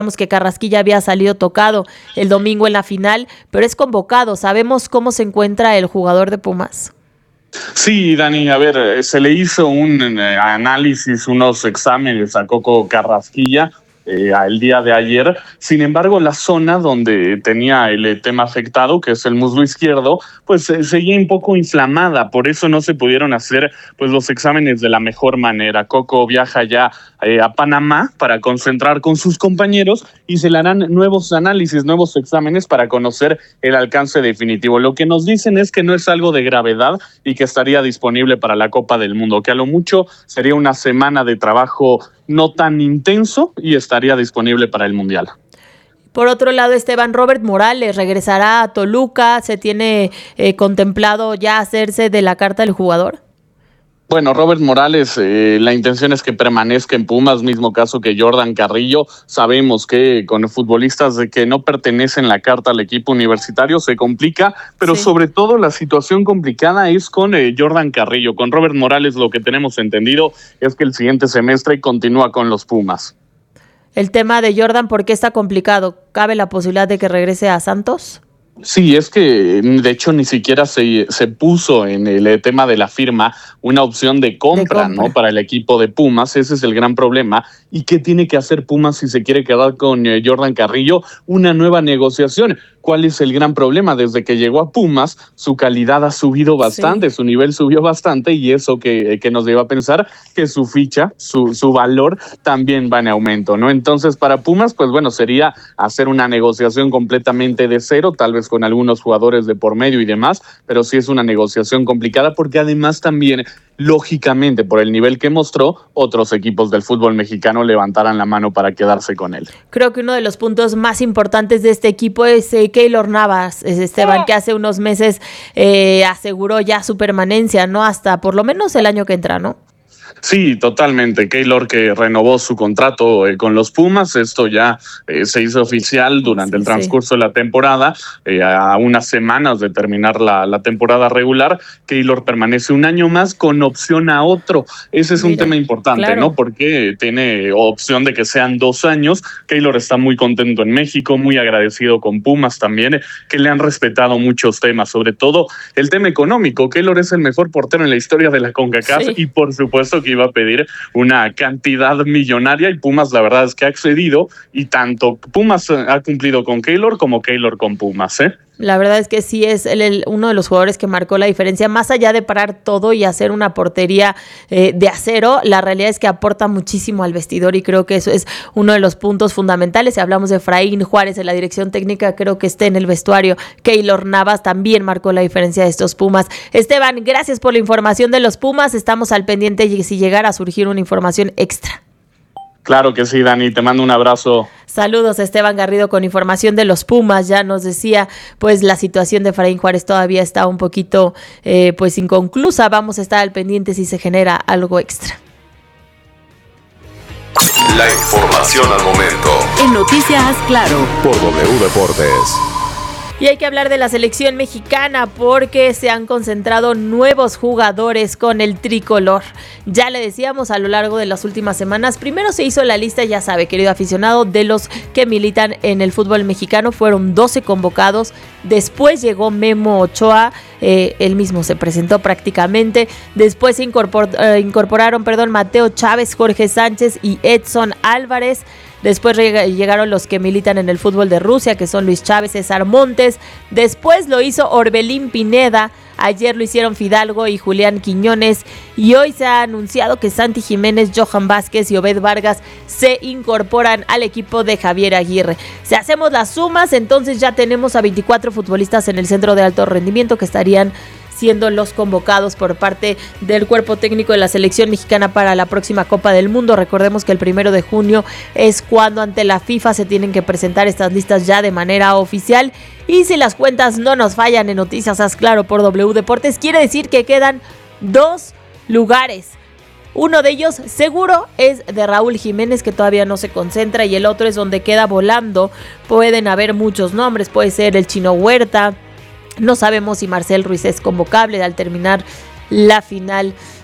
que Carrasquilla había salido tocado el domingo en la final, pero es convocado. ¿Sabemos cómo se encuentra el jugador de Pumas? Sí, Dani, a ver, se le hizo un análisis, unos exámenes a Coco Carrasquilla el día de ayer. Sin embargo, la zona donde tenía el tema afectado, que es el muslo izquierdo, pues seguía un poco inflamada. Por eso no se pudieron hacer pues los exámenes de la mejor manera. Coco viaja ya a Panamá para concentrar con sus compañeros y se le harán nuevos análisis, nuevos exámenes para conocer el alcance definitivo. Lo que nos dicen es que no es algo de gravedad y que estaría disponible para la Copa del Mundo, que a lo mucho sería una semana de trabajo no tan intenso y estaría disponible para el Mundial. Por otro lado, Esteban, Robert Morales regresará a Toluca. ¿Se tiene contemplado ya hacerse de la carta del jugador? Bueno, Robert Morales, la intención es que permanezca en Pumas, mismo caso que Jordan Carrillo. Sabemos que con futbolistas que no pertenecen la carta al equipo universitario se complica, pero sí, sobre todo la situación complicada es con Jordan Carrillo. Con Robert Morales lo que tenemos entendido es que el siguiente semestre continúa con los Pumas. El tema de Jordan, ¿por qué está complicado? ¿Cabe la posibilidad de que regrese a Santos? Sí, es que de hecho ni siquiera se puso en el tema de la firma una opción de compra, ¿no? Para el equipo de Pumas. Ese es el gran problema. ¿Y qué tiene que hacer Pumas si se quiere quedar con Jordan Carrillo? Una nueva negociación. ¿Cuál es el gran problema? Desde que llegó a Pumas, su calidad ha subido bastante, sí, su nivel subió bastante, y eso que nos lleva a pensar que su ficha, su valor también va en aumento, ¿no? Entonces, para Pumas, pues bueno, sería hacer una negociación completamente de cero, tal vez con algunos jugadores de por medio y demás, pero sí es una negociación complicada porque además también, lógicamente, por el nivel que mostró, otros equipos del fútbol mexicano levantarán la mano para quedarse con él. Creo que uno de los puntos más importantes de este equipo es Keylor Navas, Esteban, que hace unos meses aseguró ya su permanencia, ¿no? Hasta por lo menos el año que entra, ¿no? Sí, totalmente. Keylor, que renovó su contrato con los Pumas. Esto ya se hizo oficial durante el transcurso de la temporada, a unas semanas de terminar la temporada regular. Keylor permanece un año más con opción a otro. Ese es un tema importante, claro, ¿no? Porque tiene opción de que sean 2 años. Keylor está muy contento en México, muy agradecido con Pumas también, que le han respetado muchos temas, sobre todo el tema económico. Keylor es el mejor portero en la historia de la CONCACAF, sí, y por supuesto que iba a pedir una cantidad millonaria, y Pumas la verdad es que ha accedido, y tanto Pumas ha cumplido con Keylor como Keylor con Pumas, ¿eh? La verdad es que sí es uno de los jugadores que marcó la diferencia, más allá de parar todo y hacer una portería de acero. La realidad es que aporta muchísimo al vestidor, y creo que eso es uno de los puntos fundamentales. Si hablamos de Efraín Juárez en la dirección técnica, creo que esté en el vestuario. Keylor Navas también marcó la diferencia de estos Pumas. Esteban, gracias por la información de los Pumas. Estamos al pendiente y si llegara a surgir una información extra. Claro que sí, Dani, te mando un abrazo. Saludos, Esteban Garrido, con información de los Pumas. Ya nos decía, pues la situación de Efraín Juárez todavía está un poquito pues inconclusa. Vamos a estar al pendiente si se genera algo extra. La información al momento. En Noticias Claro. Por W Deportes. Y hay que hablar de la selección mexicana porque se han concentrado nuevos jugadores con el tricolor. Ya le decíamos a lo largo de las últimas semanas, primero se hizo la lista, ya sabe, querido aficionado, de los que militan en el fútbol mexicano. Fueron 12 convocados. Después llegó Memo Ochoa, él mismo se presentó prácticamente. Después se incorporaron Mateo Chávez, Jorge Sánchez y Edson Álvarez. Después llegaron los que militan en el fútbol de Rusia, que son Luis Chávez, César Montes. Después lo hizo Orbelín Pineda. Ayer lo hicieron Fidalgo y Julián Quiñones. Y hoy se ha anunciado que Santi Jiménez, Johan Vázquez y Obed Vargas se incorporan al equipo de Javier Aguirre. Si hacemos las sumas, entonces ya tenemos a 24 futbolistas en el centro de alto rendimiento que estarían siendo los convocados por parte del cuerpo técnico de la selección mexicana para la próxima Copa del Mundo. Recordemos que el 1 de junio es cuando ante la FIFA se tienen que presentar estas listas ya de manera oficial. Y si las cuentas no nos fallan en Noticias Haz Claro por W Deportes, quiere decir que quedan 2 lugares. Uno de ellos seguro es de Raúl Jiménez, que todavía no se concentra, y el otro es donde queda volando. Pueden haber muchos nombres, puede ser el Chino Huerta. No sabemos si Marcel Ruiz es convocable al terminar la final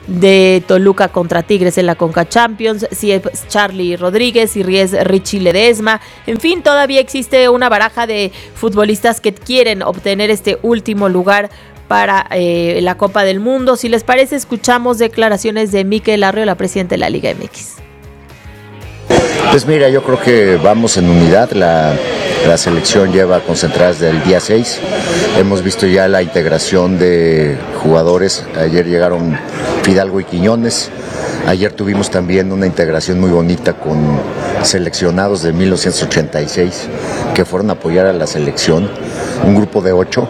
de Toluca contra Tigres en la Conca Champions, si es Charly Rodríguez, si es Richie Ledesma. En fin, todavía existe una baraja de futbolistas que quieren obtener este último lugar para la Copa del Mundo. Si les parece, escuchamos declaraciones de Mikel Arriola, presidente de la Liga MX. Pues mira, yo creo que vamos en unidad. La selección lleva concentrada desde el día 6. Hemos visto ya la integración de jugadores. Ayer llegaron Fidalgo y Quiñones. Ayer tuvimos también una integración muy bonita con seleccionados de 1986 que fueron a apoyar a la selección. Un grupo de 8,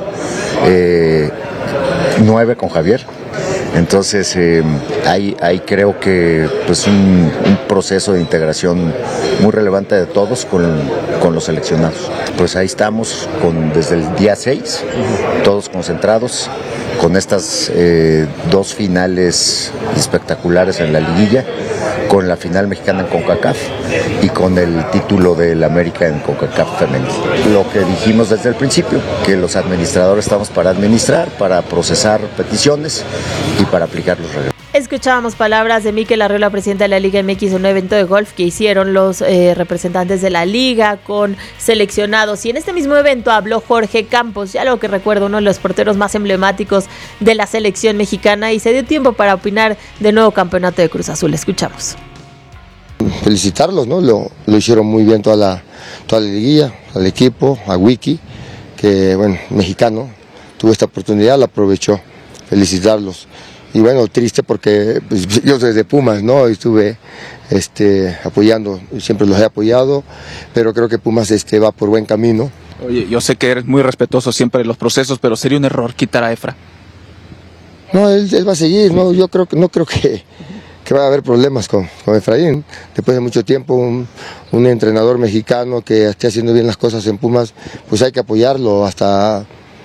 9 con Javier. Entonces ahí creo que pues un proceso de integración muy relevante de todos con los seleccionados. Pues ahí estamos desde el día 6, todos concentrados con estas 2 finales espectaculares en la liguilla, con la final mexicana en CONCACAF y con el título del América en CONCACAF femenil. Lo que dijimos desde el principio, que los administradores estamos para administrar, para procesar peticiones y para aplicar los reglamentos. Escuchábamos palabras de Mikel Arriola, presidente de la Liga MX, en un evento de golf que hicieron los representantes de la Liga con seleccionados. Y en este mismo evento habló Jorge Campos, ya lo que recuerdo, uno de los porteros más emblemáticos de la selección mexicana, y se dio tiempo para opinar del nuevo campeonato de Cruz Azul. Escuchamos. Felicitarlos, ¿no? Lo hicieron muy bien toda la liguilla, al equipo, a Wiki, que bueno, mexicano, tuvo esta oportunidad, la aprovechó. Felicitarlos. Y bueno, triste porque pues, yo soy de Pumas, ¿no? Estuve apoyando, siempre los he apoyado, pero creo que Pumas va por buen camino. Oye, yo sé que eres muy respetuoso siempre de los procesos, pero sería un error quitar a Efra. No, él va a seguir, ¿no? Yo no creo que va a haber problemas con Efraín. Después de mucho tiempo, un entrenador mexicano que esté haciendo bien las cosas en Pumas, pues hay que apoyarlo hasta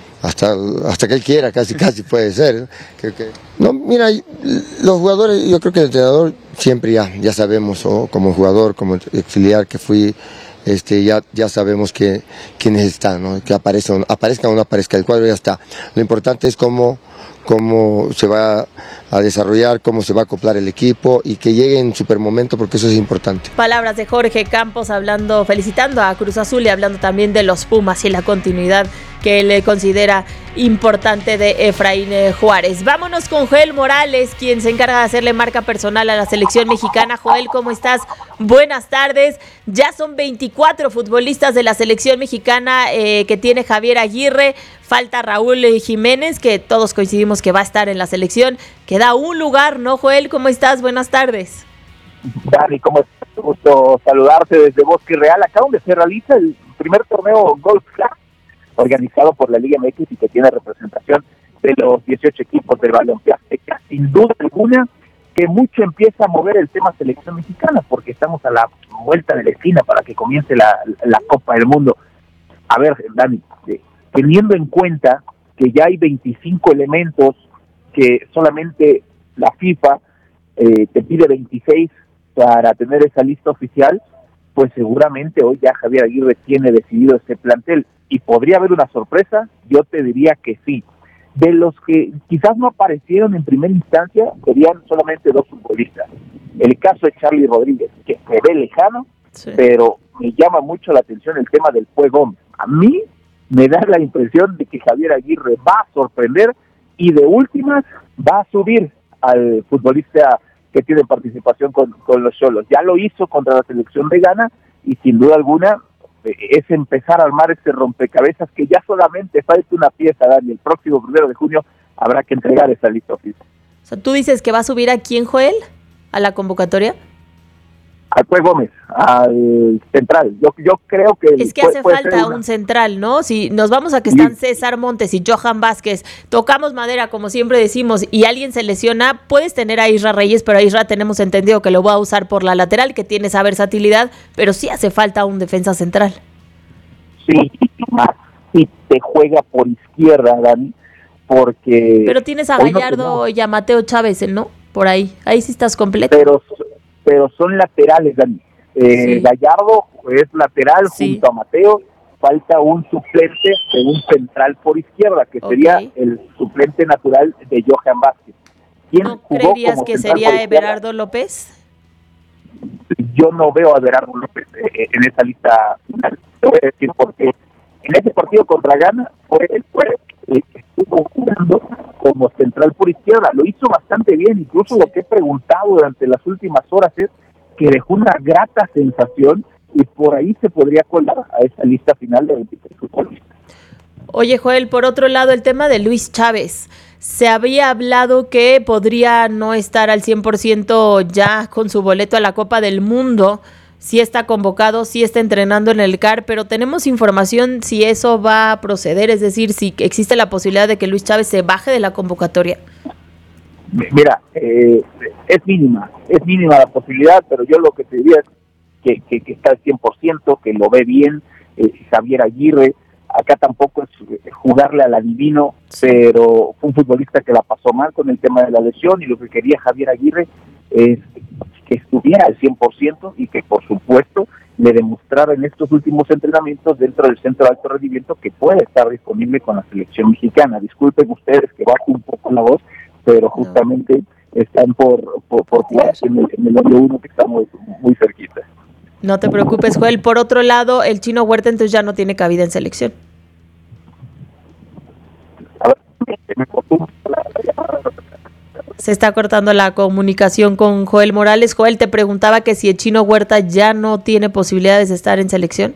que él quiera, casi puede ser. No, mira, los jugadores, yo creo que el entrenador siempre ya sabemos, o como jugador, como auxiliar que fui, ya sabemos quiénes están, ¿no? Que aparezca o no aparezca, el cuadro ya está. Lo importante es cómo se va a desarrollar, cómo se va a acoplar el equipo y que llegue en super momento, porque eso es importante. Palabras de Jorge Campos felicitando a Cruz Azul y hablando también de los Pumas y la continuidad que él considera importante de Efraín Juárez. Vámonos con Joel Morales, quien se encarga de hacerle marca personal a la selección mexicana. Joel, ¿cómo estás? Buenas tardes. Ya son 24 futbolistas de la selección mexicana que tiene Javier Aguirre. Falta Raúl Jiménez, que todos coincidimos que va a estar en la selección. Queda un lugar, ¿no, Joel? ¿Cómo estás? Buenas tardes. Dani, ¿cómo estás? Gusto saludarte desde Bosque Real, acá donde se realiza el primer torneo Golf Club, organizado por la Liga MX y que tiene representación de los 18 equipos del balompié azteca. Sin duda alguna que mucho empieza a mover el tema selección mexicana, porque estamos a la vuelta de la esquina para que comience la Copa del Mundo. A ver, Dani, teniendo en cuenta que ya hay 25 elementos, que solamente la FIFA te pide 26 para tener esa lista oficial, pues seguramente hoy ya Javier Aguirre tiene decidido ese plantel. ¿Y podría haber una sorpresa? Yo te diría que sí. De los que quizás no aparecieron en primera instancia, serían solamente 2 futbolistas. El caso de Charly Rodríguez, que se ve lejano, sí, pero me llama mucho la atención el tema del Pue Gómez. A mí me da la impresión de que Javier Aguirre va a sorprender y de últimas va a subir al futbolista que tiene participación con los Xolos. Ya lo hizo contra la selección de Ghana y sin duda alguna es empezar a armar ese rompecabezas que ya solamente falta una pieza, Dani. El próximo 1 de junio habrá que entregar esa lista oficial. O sea, ¿tú dices que va a subir a quién, Joel? ¿A la convocatoria? Al Pue Gómez, al central. Yo creo que... Es que hace falta un central, ¿no? Si nos vamos a que están César Montes y Johan Vázquez, tocamos madera, como siempre decimos, y alguien se lesiona, puedes tener a Isra Reyes, pero a Isra tenemos entendido que lo va a usar por la lateral, que tiene esa versatilidad, pero sí hace falta un defensa central. Sí, más si te juega por izquierda, Dani, porque... Pero tienes a Gallardo y a Mateo Chávez, ¿no? Por ahí sí estás completo. Pero son laterales, Dani. Sí. Gallardo es lateral junto a Mateo. Falta un suplente de un central por izquierda, que sería el suplente natural de Johan Vázquez. ¿Quién ¿No jugó creerías como que central sería por izquierda? Everardo López? Yo no veo a Everardo López en esa lista final. Te voy a decir porque en ese partido contra Ghana fue que estuvo jugando como central por izquierda. Lo hizo bastante bien. Incluso lo que he preguntado durante las últimas horas es que dejó una grata sensación y por ahí se podría colar a esa lista final de 23 futbolistas. Oye, Joel, por otro lado, el tema de Luis Chávez. Se había hablado que podría no estar al 100% ya con su boleto a la Copa del Mundo. Sí está convocado, sí está entrenando en el CAR, pero tenemos información si eso va a proceder, es decir, si existe la posibilidad de que Luis Chávez se baje de la convocatoria. Mira, es mínima la posibilidad, pero yo lo que te diría es que está al 100%, que lo ve bien Javier Aguirre. Acá tampoco es jugarle al adivino, pero fue un futbolista que la pasó mal con el tema de la lesión y lo que quería Javier Aguirre es que estuviera al 100% y que por supuesto le demostrara en estos últimos entrenamientos dentro del centro de alto rendimiento que puede estar disponible con la selección mexicana. Disculpen ustedes que bajo un poco la voz, pero justamente están por jugar en el W1 que estamos muy cerquita. No te preocupes, Joel. Por otro lado, el Chino Huerta entonces ya no tiene cabida en selección. Se está cortando la comunicación con Joel Morales. Joel, te preguntaba que si el Chino Huerta ya no tiene posibilidades de estar en selección.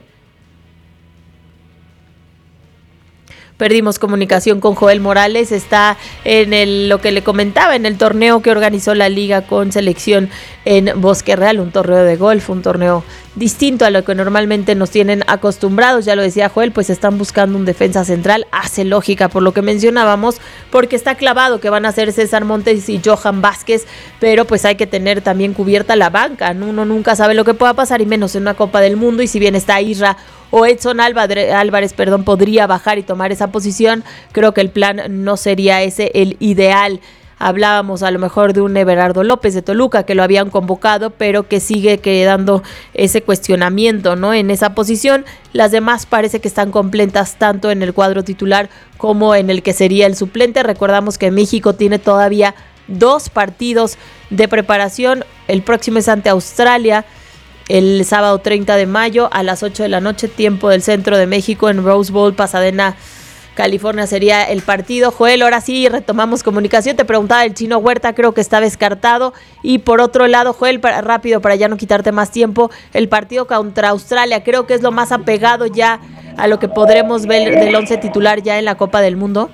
Perdimos comunicación con Joel Morales, está en lo que le comentaba, en el torneo que organizó la liga con selección en Bosque Real, un torneo de golf, un torneo distinto a lo que normalmente nos tienen acostumbrados. Ya lo decía Joel, pues están buscando un defensa central, hace lógica por lo que mencionábamos, porque está clavado que van a ser César Montes y Johan Vázquez, pero pues hay que tener también cubierta la banca, ¿no? Uno nunca sabe lo que pueda pasar y menos en una Copa del Mundo, y si bien está Isra o Edson Álvarez, podría bajar y tomar esa posición, creo que el plan no sería ese el ideal. Hablábamos a lo mejor de un Everardo López de Toluca que lo habían convocado, pero que sigue quedando ese cuestionamiento, ¿no? En esa posición, las demás parece que están completas tanto en el cuadro titular como en el que sería el suplente. Recordamos que México tiene todavía 2 partidos de preparación. El próximo es ante Australia, el sábado 30 de mayo a las 8 de la noche, tiempo del centro de México, en Rose Bowl, Pasadena, California sería el partido. Joel, ahora sí retomamos comunicación. Te preguntaba el Chino Huerta, creo que está descartado. Y por otro lado, Joel, rápido, para ya no quitarte más tiempo, el partido contra Australia, creo que es lo más apegado ya a lo que podremos ver del 11 titular ya en la Copa del Mundo.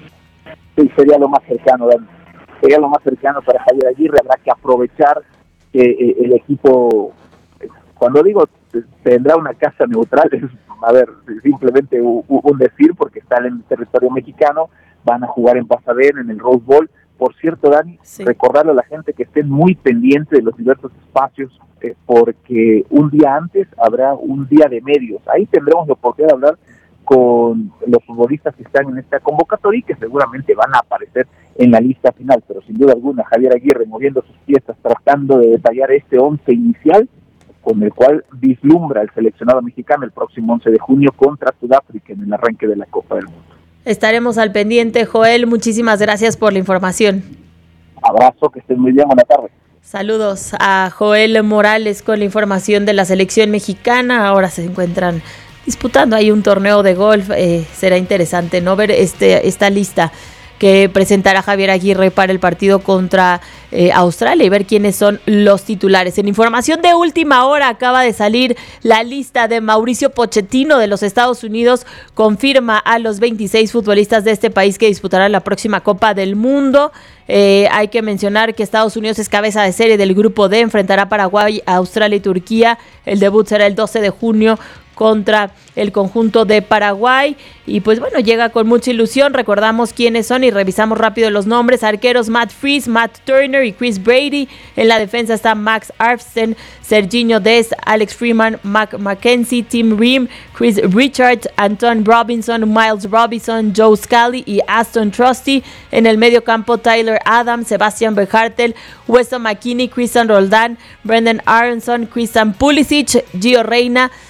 Sí, sería lo más cercano, Dani. Sería lo más cercano para Javier Aguirre. Habrá que aprovechar que el equipo, cuando digo tendrá una casa neutral, es, simplemente un decir, porque están en el territorio mexicano, van a jugar en Pasadena, en el Rose Bowl. Por cierto, Dani, sí, recordarle a la gente que estén muy pendientes de los diversos espacios, porque un día antes habrá un día de medios. Ahí tendremos la oportunidad de hablar con los futbolistas que están en esta convocatoria y que seguramente van a aparecer en la lista final, pero sin duda alguna Javier Aguirre moviendo sus piezas, tratando de detallar este 11 inicial con el cual vislumbra el seleccionado mexicano el próximo 11 de junio contra Sudáfrica en el arranque de la Copa del Mundo. Estaremos al pendiente, Joel. Muchísimas gracias por la información. Abrazo, que estén muy bien, buena tarde. Saludos a Joel Morales con la información de la selección mexicana. Ahora se encuentran disputando ahí un torneo de golf. Será interesante no ver esta lista que presentará Javier Aguirre para el partido contra Australia y ver quiénes son los titulares. En información de última hora acaba de salir la lista de Mauricio Pochettino de los Estados Unidos. Confirma a los 26 futbolistas de este país que disputarán la próxima Copa del Mundo. Hay que mencionar que Estados Unidos es cabeza de serie del grupo D, enfrentará a Paraguay, Australia y Turquía. El debut será el 12 de junio contra el conjunto de Paraguay, y pues bueno, llega con mucha ilusión. Recordamos quiénes son y revisamos rápido los nombres: arqueros Matt Freese, Matt Turner y Chris Brady. En la defensa está Max Arfsten, Serginho Dest, Alex Freeman, Mac McKenzie, Tim Ream, Chris Richards, Anton Robinson, Miles Robinson, Joe Scally y Aston Trusty. En el medio campo Tyler Adams, Sebastian Behartel, Weston McKinney, Christian Roldan, Brendan Aronson, Christian Pulisic, Gio Reyna,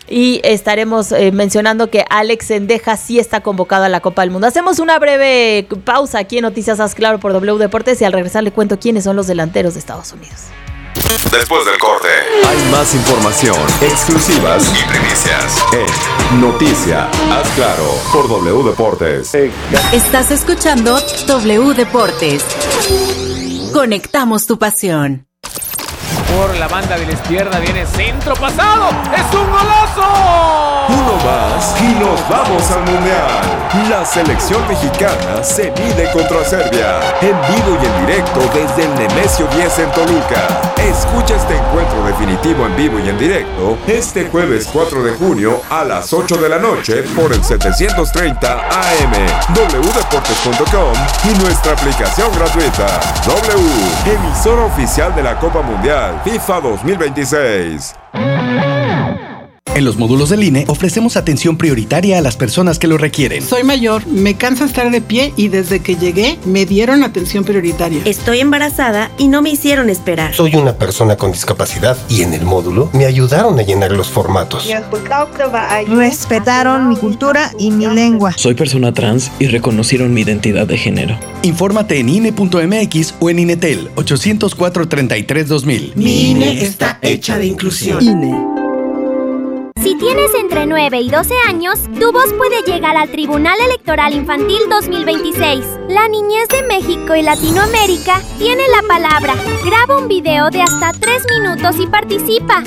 y estaremos mencionando que Alex Cendejas sí está convocado a la Copa del Mundo. Hacemos una breve pausa aquí en Noticias Haz Claro por W Deportes y al regresar le cuento quiénes son los delanteros de Estados Unidos. Después del corte, hay más información, exclusivas y primicias en Noticia Haz Claro por W Deportes. Estás escuchando W Deportes. Conectamos tu pasión. Por la banda de la izquierda viene centro pasado. ¡Es un golazo! Uno más y nos vamos al Mundial. La selección mexicana se mide contra Serbia. En vivo y en directo desde el Nemesio 10 en Toluca. Escucha este encuentro definitivo en vivo y en directo este jueves 4 de junio a las 8 de la noche por el 730 AM, wdeportes.com y nuestra aplicación gratuita. W, emisora oficial de la Copa Mundial FIFA 2026. En los módulos del INE ofrecemos atención prioritaria a las personas que lo requieren. Soy mayor, me cansa estar de pie y desde que llegué me dieron atención prioritaria. Estoy embarazada y no me hicieron esperar. Soy una persona con discapacidad y en el módulo me ayudaron a llenar los formatos. Respetaron mi cultura y mi lengua. Soy persona trans y reconocieron mi identidad de género. Infórmate en INE.mx o en INETEL 804-33-2000. Mi INE está hecha de inclusión. INE. Si tienes entre 9 y 12 años, tu voz puede llegar al Tribunal Electoral Infantil 2026. La niñez de México y Latinoamérica tiene la palabra. Graba un video de hasta 3 minutos y participa.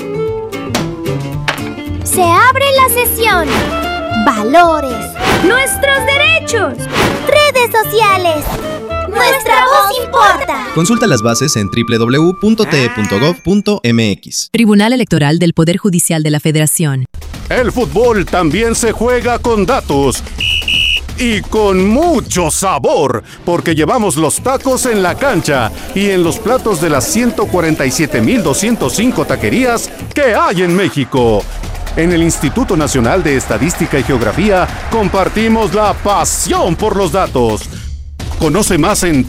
Se abre la sesión. Valores. Nuestros derechos. Redes sociales. Nuestra voz importa. Consulta las bases en www.te.gov.mx. Tribunal Electoral del Poder Judicial de la Federación. El fútbol también se juega con datos. Y con mucho sabor, porque llevamos los tacos en la cancha y en los platos de las 147,205 taquerías que hay en México. En el Instituto Nacional de Estadística y Geografía compartimos la pasión por los datos. Conoce más en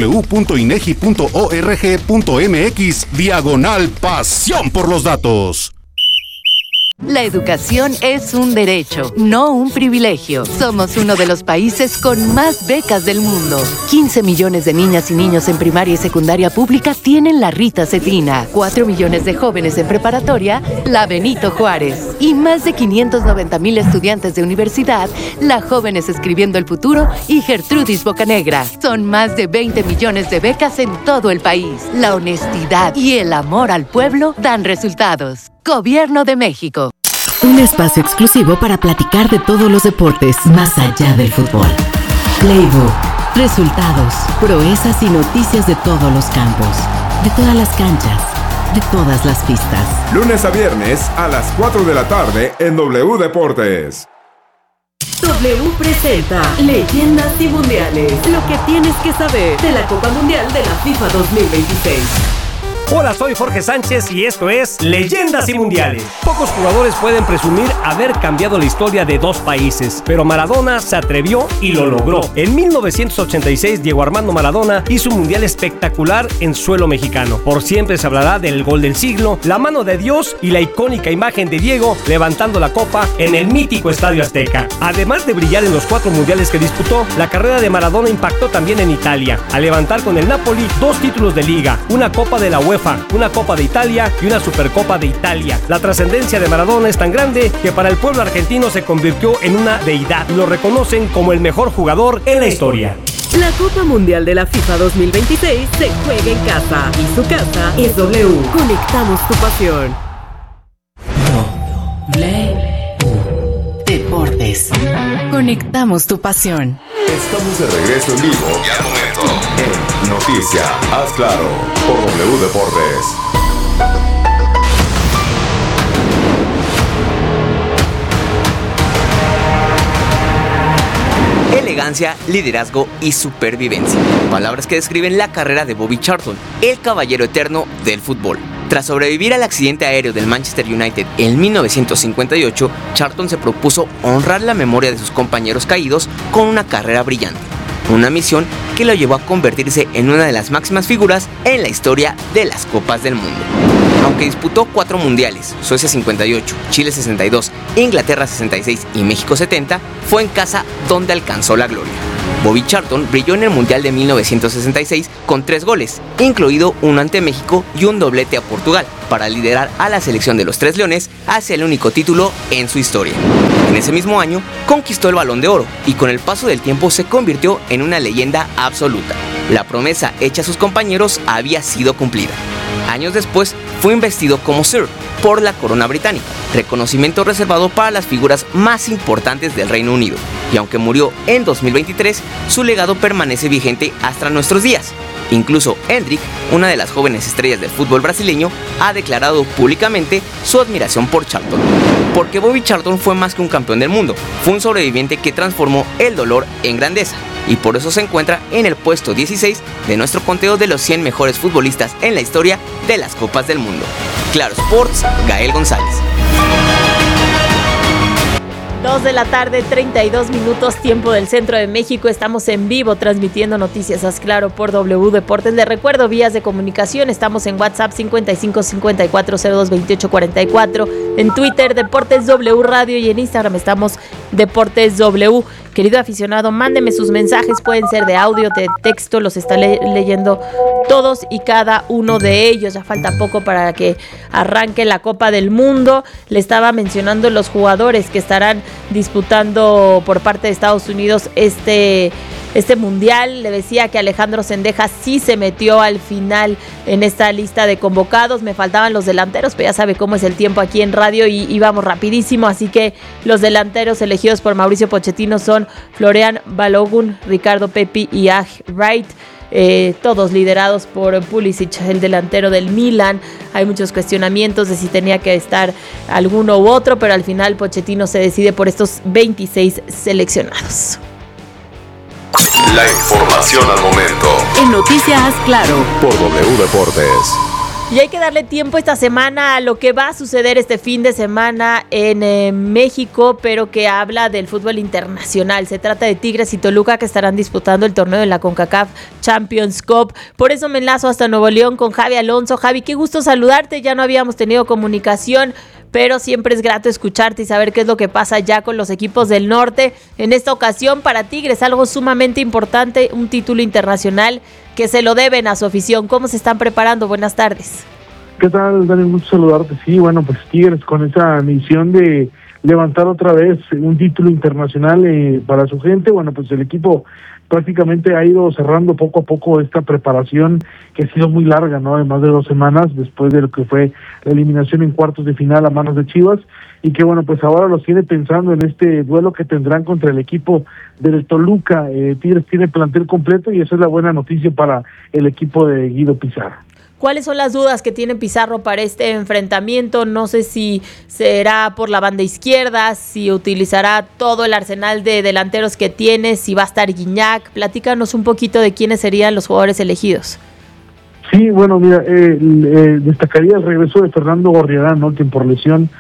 www.inegi.org.mx/pasión por los datos. La educación es un derecho, no un privilegio. Somos uno de los países con más becas del mundo. 15 millones de niñas y niños en primaria y secundaria pública tienen la Rita Cetina. 4 millones de jóvenes en preparatoria, la Benito Juárez. Y más de 590,000 estudiantes de universidad, la Jóvenes Escribiendo el Futuro y Gertrudis Bocanegra. Son más de 20 millones de becas en todo el país. La honestidad y el amor al pueblo dan resultados. Gobierno de México. Un espacio exclusivo para platicar de todos los deportes más allá del fútbol. Playbook, resultados, proezas y noticias de todos los campos, de todas las canchas, de todas las pistas. Lunes a viernes a las 4 de la tarde en W Deportes. W presenta Leyendas y Mundiales. Lo que tienes que saber de la Copa Mundial de la FIFA 2026. Hola, soy Jorge Sánchez y esto es Leyendas y Mundiales. Pocos jugadores pueden presumir haber cambiado la historia de dos países, pero Maradona se atrevió y lo logró. En 1986, Diego Armando Maradona hizo un mundial espectacular en suelo mexicano. Por siempre se hablará del gol del siglo, la mano de Dios y la icónica imagen de Diego levantando la copa en el mítico Estadio Azteca. Además de brillar en los 4 mundiales que disputó, la carrera de Maradona impactó también en Italia, al levantar con el Napoli 2 títulos de liga, una Copa de la UEFA, una Copa de Italia y una Supercopa de Italia. La trascendencia de Maradona es tan grande que para el pueblo argentino se convirtió en una deidad y lo reconocen como el mejor jugador en la historia. La Copa Mundial de la FIFA 2026 se juega en casa y su casa es W. Conectamos tu pasión. W Deportes. Conectamos tu pasión. Estamos de regreso en vivo y al momento en Noticia Haz Claro por W Deportes. Elegancia, liderazgo y supervivencia. Palabras que describen la carrera de Bobby Charlton, el caballero eterno del fútbol. Tras sobrevivir al accidente aéreo del Manchester United en 1958, Charlton se propuso honrar la memoria de sus compañeros caídos con una carrera brillante. Una misión que lo llevó a convertirse en una de las máximas figuras en la historia de las Copas del Mundo. Aunque disputó 4 mundiales, Suecia 58, Chile 62, Inglaterra 66 y México 70, fue en casa donde alcanzó la gloria. Bobby Charlton brilló en el Mundial de 1966 con 3 goles, incluido uno ante México y un doblete a Portugal, para liderar a la selección de los Tres Leones hacia el único título en su historia. En ese mismo año, conquistó el Balón de Oro y con el paso del tiempo se convirtió en una leyenda absoluta. La promesa hecha a sus compañeros había sido cumplida. Años después, fue investido como Sir por la corona británica, reconocimiento reservado para las figuras más importantes del Reino Unido. Y aunque murió en 2023, su legado permanece vigente hasta nuestros días. Incluso Hendrik, una de las jóvenes estrellas del fútbol brasileño, ha declarado públicamente su admiración por Charlton. Porque Bobby Charlton fue más que un campeón del mundo, fue un sobreviviente que transformó el dolor en grandeza. Y por eso se encuentra en el puesto 16 de nuestro conteo de los 100 mejores futbolistas en la historia de las Copas del Mundo. Claro Sports, Gael González. 2 de la tarde, 32 minutos, tiempo del centro de México. Estamos en vivo transmitiendo noticias Haz Claro por W Deportes. Les recuerdo vías de comunicación. Estamos en WhatsApp 55 54 02 28 44. En Twitter, Deportes W Radio. Y en Instagram estamos Deportes W. Querido aficionado, mándeme sus mensajes. Pueden ser de audio, de texto. Los está leyendo todos y cada uno de ellos. Ya falta poco para que arranque la Copa del Mundo. Le estaba mencionando los jugadores que estarán disputando por parte de Estados Unidos este mundial. Le decía que Alejandro Sendejas sí se metió al final en esta lista de convocados. Me faltaban los delanteros, pero ya sabe cómo es el tiempo aquí en radio y íbamos rapidísimo, así que los delanteros elegidos por Mauricio Pochettino son Florian Balogun, Ricardo Pepi y Aj Wright. Todos liderados por Pulisic, el delantero del Milan. Hay muchos cuestionamientos de si tenía que estar alguno u otro, pero al final Pochettino se decide por estos 26 seleccionados. La información al momento. En Noticias Haz Claro Por W Deportes. Y hay que darle tiempo esta semana a lo que va a suceder este fin de semana en México, pero que habla del fútbol internacional. Se trata de Tigres y Toluca, que estarán disputando el torneo de la CONCACAF Champions Cup. Por eso me enlazo hasta Nuevo León con Javi Alonso. Javi, qué gusto saludarte. Ya no habíamos tenido comunicación, pero siempre es grato escucharte y saber qué es lo que pasa ya con los equipos del norte. En esta ocasión, para Tigres, algo sumamente importante, un título internacional que se lo deben a su afición. ¿Cómo se están preparando? Buenas tardes. ¿Qué tal, Dani? Mucho saludarte. Sí, bueno, pues Tigres con esa misión de levantar otra vez un título internacional para su gente. Bueno, pues el equipo prácticamente ha ido cerrando poco a poco esta preparación que ha sido muy larga, ¿no? De más de 2 semanas después de lo que fue la eliminación en cuartos de final a manos de Chivas, y que bueno, pues ahora los tiene pensando en este duelo que tendrán contra el equipo del Toluca. Tigres tiene plantel completo y esa es la buena noticia para el equipo de Guido Pizarro. ¿Cuáles son las dudas que tiene Pizarro para este enfrentamiento? No sé si será por la banda izquierda, si utilizará todo el arsenal de delanteros que tiene, si va a estar Guiñac. Platícanos un poquito de quiénes serían los jugadores elegidos. Sí, bueno, mira, destacaría el regreso de Fernando Gorriarán, ¿no? Quien por lesión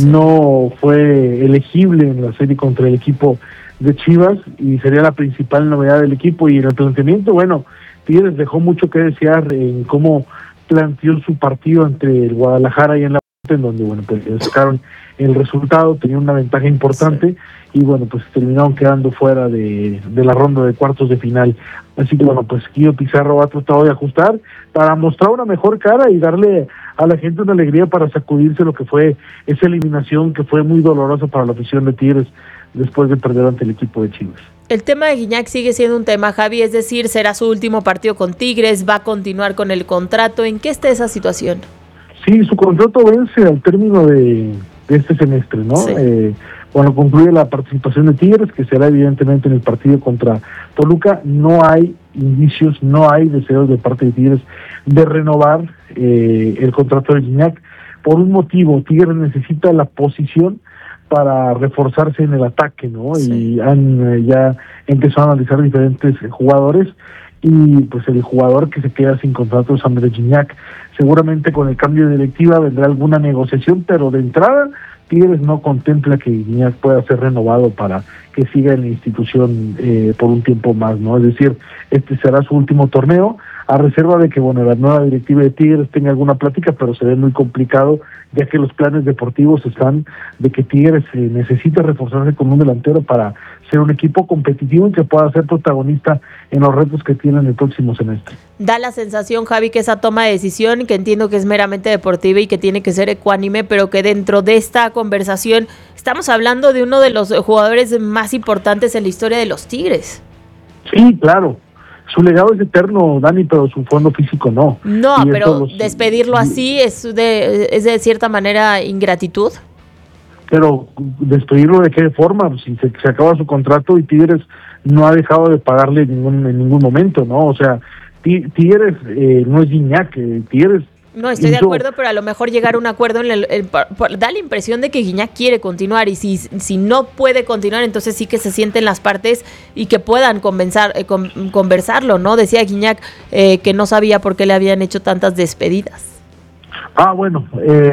no fue elegible en la serie contra el equipo de Chivas y sería la principal novedad del equipo. Y en el planteamiento, bueno, Tigres dejó mucho que desear en cómo planteó su partido entre el Guadalajara y en la en donde, bueno, pues sacaron el resultado, tenían una ventaja importante y bueno, pues terminaron quedando fuera de la ronda de cuartos de final. Así que bueno, pues Guido Pizarro ha tratado de ajustar para mostrar una mejor cara y darle a la gente una alegría para sacudirse lo que fue esa eliminación que fue muy dolorosa para la afición de Tigres después de perder ante el equipo de Chivas. El tema de Guiñac sigue siendo un tema, Javi, es decir, será su último partido con Tigres, va a continuar con el contrato. ¿En qué está esa situación? Sí, su contrato vence al término de este semestre, ¿no? Sí. Cuando concluye la participación de Tigres, que será evidentemente en el partido contra Toluca, no hay indicios, no hay deseos de parte de Tigres de renovar el contrato de Guiñac. Por un motivo, Tigres necesita la posición para reforzarse en el ataque, ¿no? Sí. Y han ya empezado a analizar diferentes jugadores y pues el jugador que se queda sin contrato es Andrés Guiñac. Seguramente con el cambio de directiva vendrá alguna negociación, pero de entrada Tigres no contempla que Guiñac pueda ser renovado para que siga en la institución por un tiempo más, ¿no? Es decir, este será su último torneo a reserva de que, bueno, la nueva directiva de Tigres tenga alguna plática, pero se ve muy complicado, ya que los planes deportivos están de que Tigres necesita reforzarse con un delantero para ser un equipo competitivo y que pueda ser protagonista en los retos que tiene en el próximo semestre. Da la sensación, Javi, que esa toma de decisión, que entiendo que es meramente deportiva y que tiene que ser ecuánime, pero que dentro de esta conversación estamos hablando de uno de los jugadores más importantes en la historia de los Tigres. Sí, claro. Su legado es eterno, Dani, pero su fondo físico no. No, pero despedirlo así es de cierta manera ingratitud. Pero despedirlo de qué forma, si se acaba su contrato y Tigres no ha dejado de pagarle en ningún momento, ¿no? O sea, Tigres no es Gignac, Tigres... No, estoy de acuerdo, pero a lo mejor llegar a un acuerdo da la impresión de que Gignac quiere continuar, y si no puede continuar, entonces sí que se sienten las partes y que puedan conversarlo, ¿no? Decía Gignac que no sabía por qué le habían hecho tantas despedidas. Bueno,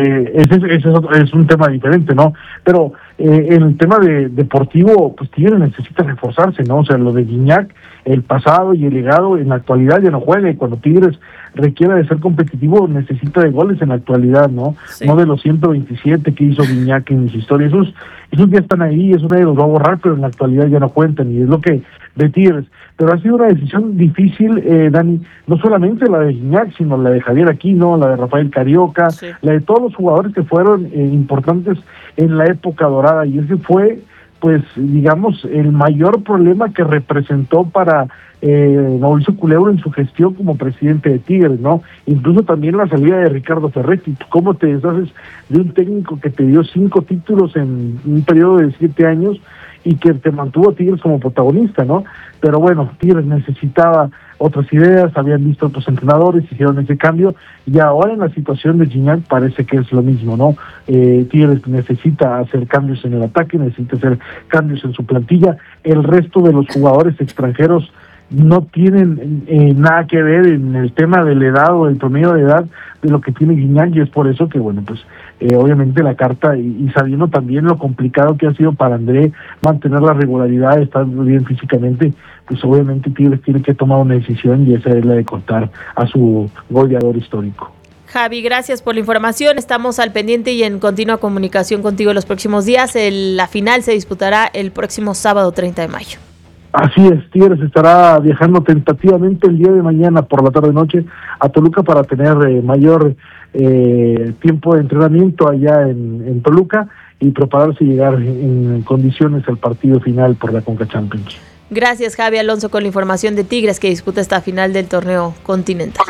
ese es un tema diferente, ¿no? Pero en el tema deportivo, pues Tigres necesita reforzarse, ¿no? O sea, lo de Gignac, el pasado y el legado en la actualidad ya no juega, y cuando Tigres requiere de ser competitivo necesita de goles en la actualidad, ¿no? Sí. No de los 127 que hizo Gignac en su historia. Esos ya están ahí, eso nadie los va a borrar, pero en la actualidad ya no cuentan, y es lo que de Tigres. Pero ha sido una decisión difícil, Dani, no solamente la de Gignac, sino la de Javier Aquino, la de Rafael Carioca, sí, la de todos los jugadores que fueron importantes en la época dorada, y ese fue, pues, digamos, el mayor problema que representó para Mauricio Culebro en su gestión como presidente de Tigres, ¿no? Incluso también la salida de Ricardo Ferretti. ¿Cómo te deshaces de un técnico que te dio 5 títulos en un periodo de 7 años y que te mantuvo a Tigres como protagonista, ¿no? Pero bueno, Tigres necesitaba otras ideas, habían visto otros entrenadores, hicieron ese cambio, y ahora en la situación de Gignac parece que es lo mismo, ¿no? Tigres necesita hacer cambios en el ataque, necesita hacer cambios en su plantilla. El resto de los jugadores extranjeros no tienen nada que ver en el tema de la edad o el promedio de edad de lo que tiene Gignac, y es por eso que, bueno, pues obviamente la carta, y sabiendo también lo complicado que ha sido para André mantener la regularidad, estar bien físicamente, pues obviamente Tigres tiene que tomar una decisión, y esa es la de cortar a su goleador histórico. Javi, gracias por la información, estamos al pendiente y en continua comunicación contigo los próximos días. La final se disputará el próximo sábado 30 de mayo. Así es, Tigres estará viajando tentativamente el día de mañana por la tarde-noche a Toluca para tener mayor tiempo de entrenamiento allá en Toluca y prepararse y llegar en condiciones al partido final por la Conca Champions. Gracias, Javi Alonso, con la información de Tigres que disputa esta final del torneo continental.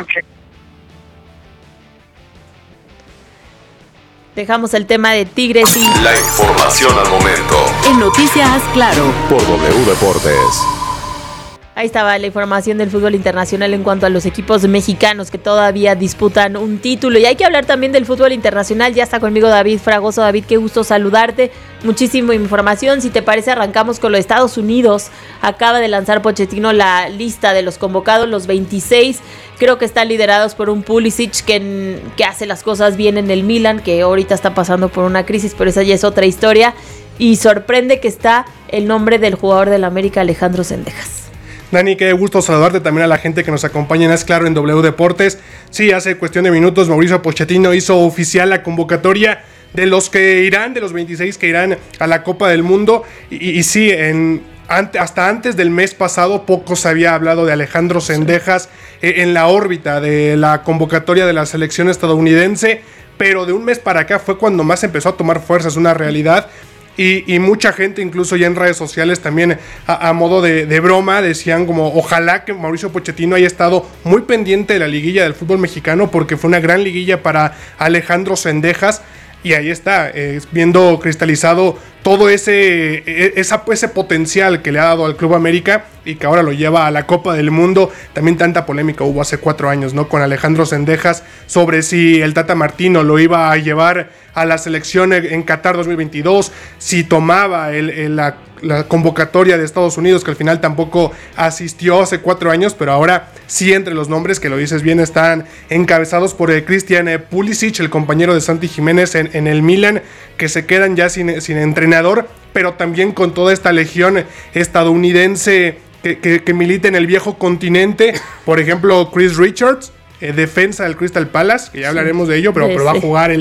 Dejamos el tema de Tigres y la información al momento. En Noticias Claro. Por W Deportes. Ahí estaba la información del fútbol internacional en cuanto a los equipos mexicanos que todavía disputan un título. Y hay que hablar también del fútbol internacional. Ya está conmigo David Fragoso. David, qué gusto saludarte. Muchísima información. Si te parece, arrancamos con los Estados Unidos. Acaba de lanzar Pochettino la lista de los convocados, los 26. Creo que están liderados por un Pulisic que hace las cosas bien en el Milan, que ahorita está pasando por una crisis, pero esa ya es otra historia. Y sorprende que está el nombre del jugador del América, Alejandro Zendejas. Dani, qué gusto saludarte, también a la gente que nos acompaña en Es Claro en W Deportes. Sí, hace cuestión de minutos Mauricio Pochettino hizo oficial la convocatoria de los que irán, de los 26 que irán a la Copa del Mundo. Y sí, hasta antes del mes pasado poco se había hablado de Alejandro Zendejas en la órbita de la convocatoria de la selección estadounidense, pero de un mes para acá fue cuando más empezó a tomar fuerza, es una realidad. Y mucha gente, incluso ya en redes sociales también a modo de broma, decían como ojalá que Mauricio Pochettino haya estado muy pendiente de la liguilla del fútbol mexicano, porque fue una gran liguilla para Alejandro Zendejas. Y ahí está, viendo cristalizado todo ese potencial que le ha dado al Club América y que ahora lo lleva a la Copa del Mundo. También tanta polémica hubo hace 4 años, ¿no? Con Alejandro Zendejas sobre si el Tata Martino lo iba a llevar a la selección en Qatar 2022, si tomaba la convocatoria de Estados Unidos, que al final tampoco asistió hace 4 años, pero ahora sí, entre los nombres que lo dices bien, están encabezados por Christian Pulisic, el compañero de Santi Jiménez en el Milan, que se quedan ya sin entrenador, pero también con toda esta legión estadounidense que milita en el viejo continente. Por ejemplo, Chris Richards, defensa del Crystal Palace, que ya hablaremos de ello, pero va a jugar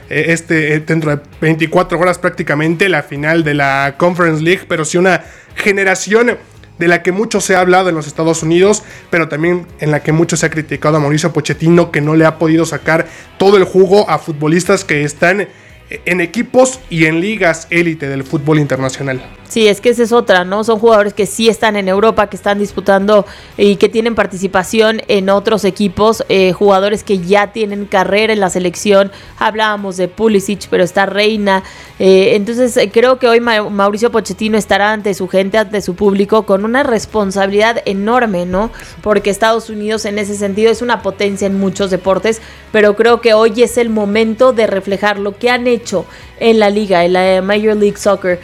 dentro de 24 horas prácticamente la final de la Conference League. Pero sí una generación de la que mucho se ha hablado en los Estados Unidos, pero también en la que mucho se ha criticado a Mauricio Pochettino, que no le ha podido sacar todo el jugo a futbolistas que están en equipos y en ligas élite del fútbol internacional. Sí, es que esa es otra, ¿no? Son jugadores que sí están en Europa, que están disputando y que tienen participación en otros equipos, jugadores que ya tienen carrera en la selección. Hablábamos de Pulisic, pero está Reina. Entonces creo que hoy Mauricio Pochettino estará ante su gente, ante su público, con una responsabilidad enorme, ¿no? Porque Estados Unidos en ese sentido es una potencia en muchos deportes, pero creo que hoy es el momento de reflejar lo que han hecho en la liga, en la Major League Soccer,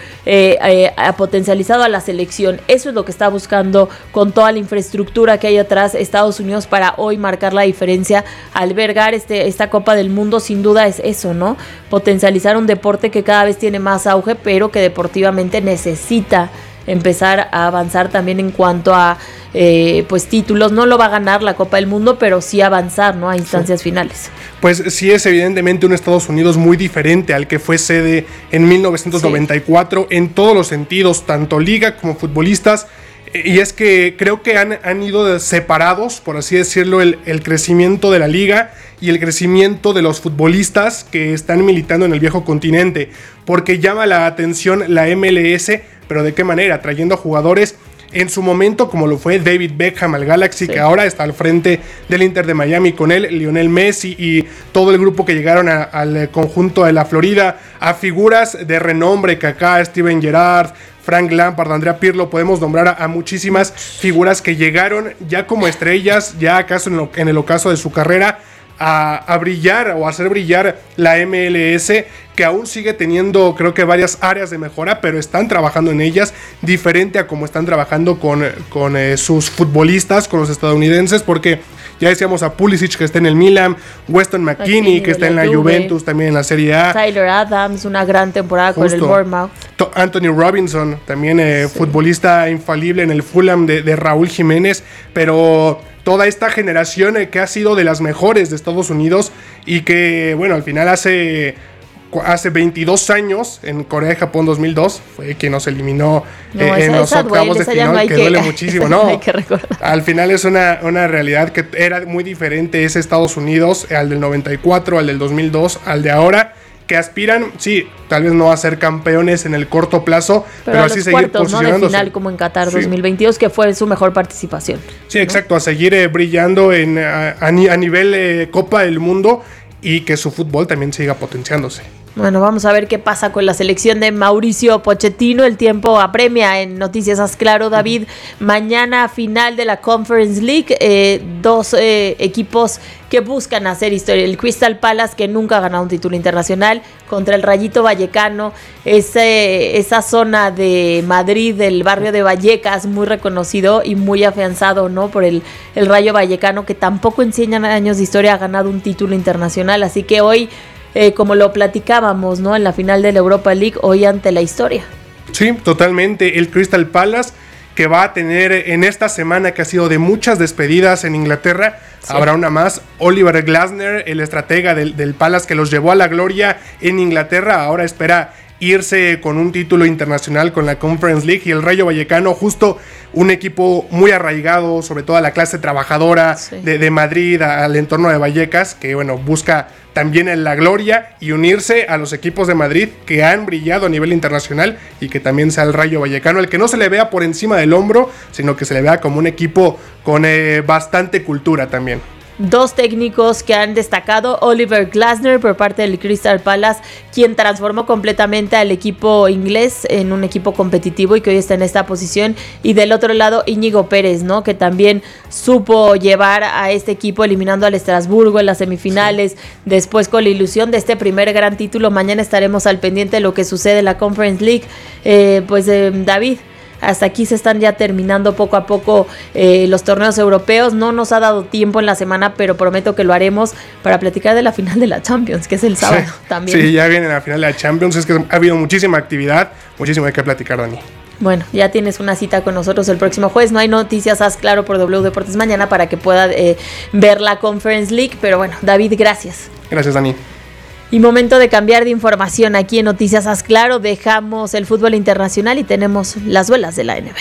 ha potencializado a la selección. Eso es lo que está buscando con toda la infraestructura que hay atrás Estados Unidos para hoy marcar la diferencia. Albergar esta Copa del Mundo sin duda es eso, ¿no? Potencializar un deporte que cada vez tiene más auge, pero que deportivamente necesita empezar a avanzar también en cuanto a pues títulos. No lo va a ganar la Copa del Mundo, pero sí avanzar, ¿no? A instancias finales. Pues sí es evidentemente un Estados Unidos muy diferente al que fue sede en 1994 en todos los sentidos, tanto liga como futbolistas. Y es que creo que han ido separados, por así decirlo, el crecimiento de la liga y el crecimiento de los futbolistas que están militando en el viejo continente, porque llama la atención la MLS, pero ¿de qué manera? Trayendo a jugadores en su momento, como lo fue David Beckham al Galaxy, que ahora está al frente del Inter de Miami con él, Lionel Messi y todo el grupo que llegaron al conjunto de la Florida, a figuras de renombre, Kaká, Steven Gerrard, Frank Lampard, Andrea Pirlo. Podemos nombrar a muchísimas figuras que llegaron ya como estrellas, ya acaso en el ocaso de su carrera, a brillar o a hacer brillar la MLS, que aún sigue teniendo, creo que varias áreas de mejora, pero están trabajando en ellas, diferente a como están trabajando con sus futbolistas, con los estadounidenses, porque ya decíamos a Pulisic, que está en el Milan, Weston McKennie, que está en la Juventus, también en la Serie A. Tyler Adams, una gran temporada con el Bournemouth. Anthony Robinson, también futbolista infalible en el Fulham de Raúl Jiménez, pero toda esta generación que ha sido de las mejores de Estados Unidos y que, bueno, al final hace 22 años, en Corea y Japón 2002, fue quien nos eliminó en los octavos de final, que duele muchísimo, ¿no? Hay que recordar. Al final es una realidad que era muy diferente ese Estados Unidos, al del 94, al del 2002, al de ahora, que aspiran, sí, tal vez no a ser campeones en el corto plazo, pero así seguir posicionándose, ¿no? De final, como en Qatar 2022, que fue su mejor participación. Sí, ¿no? Exacto, a seguir brillando a nivel Copa del Mundo y que su fútbol también siga potenciándose. Bueno, vamos a ver qué pasa con la selección de Mauricio Pochettino. El tiempo apremia en Noticias Haz Claro, David. Mañana final de la Conference League. Dos equipos que buscan hacer historia. El Crystal Palace, que nunca ha ganado un título internacional, contra el Rayito Vallecano. Esa zona de Madrid, del barrio de Vallecas, muy reconocido y muy afianzado, ¿no? Por el Rayo Vallecano, que tampoco en 100 años de historia ha ganado un título internacional. Así que hoy, como lo platicábamos, ¿no? En la final de la Europa League, hoy ante la historia. Sí, totalmente. El Crystal Palace, que va a tener en esta semana que ha sido de muchas despedidas en Inglaterra, sí. Habrá una más. Oliver Glasner, el estratega del Palace que los llevó a la gloria en Inglaterra, ahora espera irse con un título internacional con la Conference League. Y el Rayo Vallecano, justo un equipo muy arraigado, sobre todo a la clase trabajadora, sí, de Madrid, al entorno de Vallecas, que bueno, busca también en la gloria y unirse a los equipos de Madrid que han brillado a nivel internacional, y que también sea el Rayo Vallecano el que no se le vea por encima del hombro, sino que se le vea como un equipo con bastante cultura también. Dos técnicos que han destacado: Oliver Glasner por parte del Crystal Palace, quien transformó completamente al equipo inglés en un equipo competitivo y que hoy está en esta posición, y del otro lado Íñigo Pérez, ¿no? Que también supo llevar a este equipo eliminando al Estrasburgo en las semifinales, sí, después con la ilusión de este primer gran título. Mañana estaremos al pendiente de lo que sucede en la Conference League. David, hasta aquí se están ya terminando poco a poco los torneos europeos. No nos ha dado tiempo en la semana, pero prometo que lo haremos para platicar de la final de la Champions, que es el sábado también. Sí, ya viene la final de la Champions, es que ha habido muchísima actividad, muchísimo de qué platicar, Dani. Bueno, ya tienes una cita con nosotros el próximo jueves. No hay noticias, haz claro por W Deportes mañana para que pueda ver la Conference League. Pero bueno, David, gracias. Gracias, Dani. Y momento de cambiar de información aquí en Noticias Haz Claro. Dejamos el fútbol internacional y tenemos las duelas de la NBA.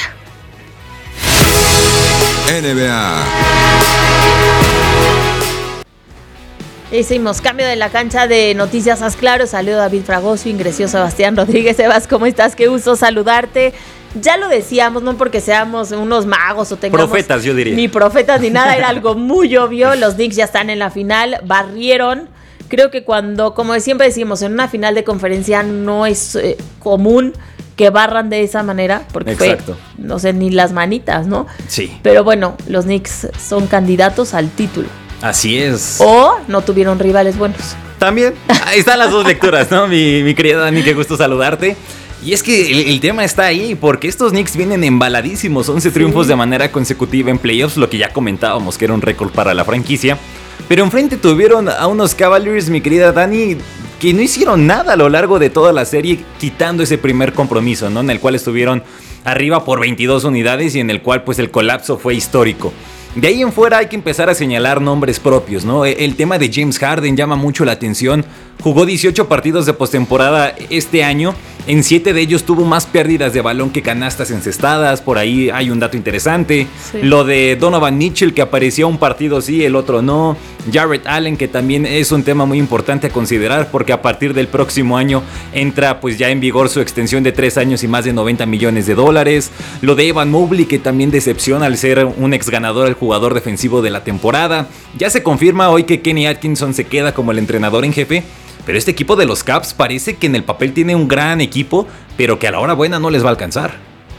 Hicimos cambio de la cancha de Noticias Haz Claro. Salió David Fragoso, ingresó Sebastián Rodríguez. Sebas, ¿cómo estás? Qué gusto saludarte. Ya lo decíamos, no porque seamos unos magos o tengamos... Profetas, yo diría. Ni profetas ni nada, era algo muy obvio. Los Knicks ya están en la final, barrieron. Creo que cuando, como siempre decimos, en una final de conferencia no es común que barran de esa manera, porque exacto. Fue, no sé, ni las manitas, ¿no? Sí. Pero bueno, los Knicks son candidatos al título. Así es. O no tuvieron rivales buenos. También, ahí están las dos lecturas, ¿no? Mi querida Dani, qué gusto saludarte. Y es que el tema está ahí, porque estos Knicks vienen embaladísimos, 11 triunfos de manera consecutiva en playoffs, lo que ya comentábamos que era un récord para la franquicia. Pero enfrente tuvieron a unos Cavaliers, mi querida Dani, que no hicieron nada a lo largo de toda la serie, quitando ese primer compromiso, ¿no? En el cual estuvieron arriba por 22 unidades y en el cual pues el colapso fue histórico. De ahí en fuera hay que empezar a señalar nombres propios, ¿no? El tema de James Harden llama mucho la atención. Jugó 18 partidos de postemporada este año. En 7 de ellos tuvo más pérdidas de balón que canastas encestadas. Por ahí hay un dato interesante. Sí. Lo de Donovan Mitchell, que apareció un partido sí, el otro no. Jarrett Allen, que también es un tema muy importante a considerar, porque a partir del próximo año entra pues ya en vigor su extensión de 3 años y más de $90 millones. Lo de Evan Mobley, que también decepciona al ser un ex ganador al jugador defensivo de la temporada. Ya se confirma hoy que Kenny Atkinson se queda como el entrenador en jefe. Pero este equipo de los Cavs parece que en el papel tiene un gran equipo, pero que a la hora buena no les va a alcanzar.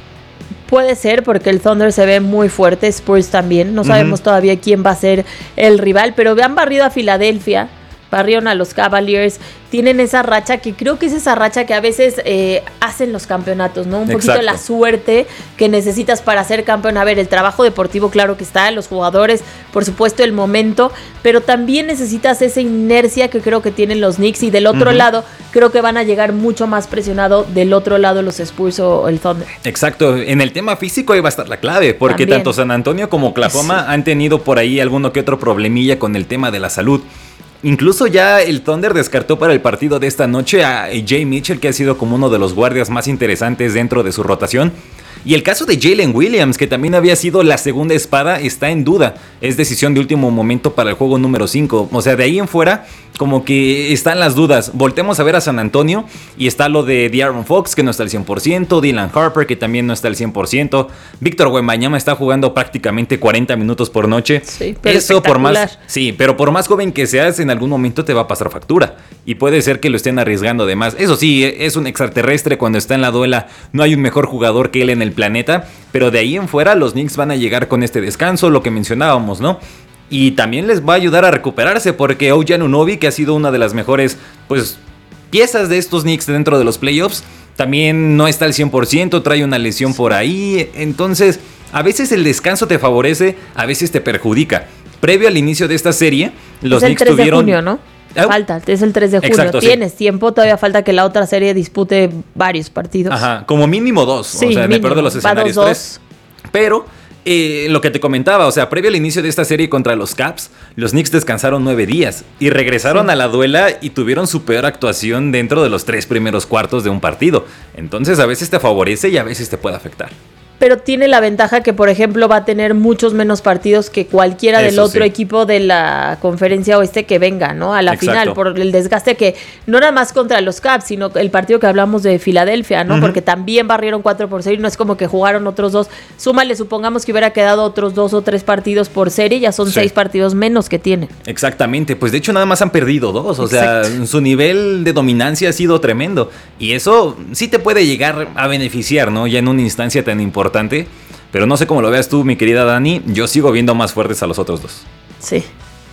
Puede ser, porque el Thunder se ve muy fuerte, Spurs también. No sabemos todavía quién va a ser el rival, pero han barrido a Filadelfia, barrieron a los Cavaliers. Tienen esa racha que creo que es esa racha que a veces hacen los campeonatos, ¿no? Un poquito la suerte que necesitas para ser campeón. A ver, el trabajo deportivo, claro que está, los jugadores, por supuesto el momento, pero también necesitas esa inercia que creo que tienen los Knicks. Y del otro lado, creo que van a llegar mucho más presionado del otro lado los Spurs o el Thunder. Exacto, en el tema físico ahí va a estar la clave, porque también tanto San Antonio como Oklahoma han tenido por ahí alguno que otro problemilla con el tema de la salud. Incluso ya el Thunder descartó para el partido de esta noche a Jay Mitchell, que ha sido como uno de los guardias más interesantes dentro de su rotación. Y el caso de Jalen Williams, que también había sido la segunda espada, está en duda. Es decisión de último momento para el juego número 5. O sea, de ahí en fuera, como que están las dudas. Voltemos a ver a San Antonio y está lo de De'Aaron Fox, que no está al 100%. Dylan Harper, que también no está al 100%. Víctor Wembanyama está jugando prácticamente 40 minutos por noche. Sí, pero eso por más, sí, pero por más joven que seas, en algún momento te va a pasar factura. Y puede ser que lo estén arriesgando de más. Eso sí, es un extraterrestre cuando está en la duela. No hay un mejor jugador que él en el planeta, pero de ahí en fuera los Knicks van a llegar con este descanso, lo que mencionábamos, ¿no? Y también les va a ayudar a recuperarse, porque OG Anunoby, que ha sido una de las mejores pues piezas de estos Knicks dentro de los playoffs, también no está al 100%, trae una lesión por ahí. Entonces, a veces el descanso te favorece, a veces te perjudica. Previo al inicio de esta serie, los Knicks tuvieron... Es el 3 de junio, ¿no? Falta, es el 3 de junio. Exacto, tienes tiempo, todavía falta que la otra serie dispute varios partidos. Ajá, como mínimo 2, sí, o sea, mínimo, de peor de los escenarios 3. Pero lo que te comentaba, o sea, previo al inicio de esta serie contra los Cavs, los Knicks descansaron 9 días y regresaron a la duela y tuvieron su peor actuación dentro de los 3 primeros cuartos de un partido. Entonces a veces te favorece y a veces te puede afectar. Pero tiene la ventaja que, por ejemplo, va a tener muchos menos partidos que cualquiera del otro equipo de la conferencia oeste que venga, ¿no? A la final, por el desgaste que, no nada más contra los Cavs, sino el partido que hablamos de Filadelfia, ¿no? Porque también barrieron 4-0 y no es como que jugaron otros 2. Súmale, supongamos que hubiera quedado otros 2 o 3 partidos por serie, ya son 6 partidos menos que tienen. Exactamente, pues de hecho nada más han perdido 2, o sea, su nivel de dominancia ha sido tremendo. Y eso sí te puede llegar a beneficiar, ¿no? Ya en una instancia tan importante. Pero no sé cómo lo veas tú, mi querida Dani. Yo sigo viendo más fuertes a los otros 2. Sí,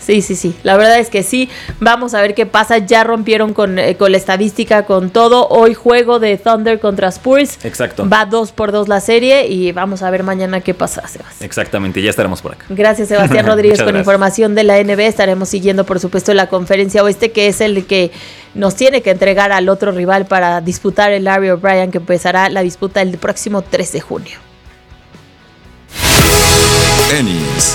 Sí. La verdad es que sí. Vamos a ver qué pasa. Ya rompieron con la estadística, con todo. Hoy juego de Thunder contra Spurs. Exacto. Va 2-2 la serie y vamos a ver mañana qué pasa, Sebastián. Exactamente, ya estaremos por acá. Gracias, Sebastián Rodríguez, con gracias. información de la NBA. Estaremos siguiendo, por supuesto, la conferencia oeste, que es el que nos tiene que entregar al otro rival para disputar el Larry O'Brien, que empezará la disputa el próximo 3 de junio. Tenis.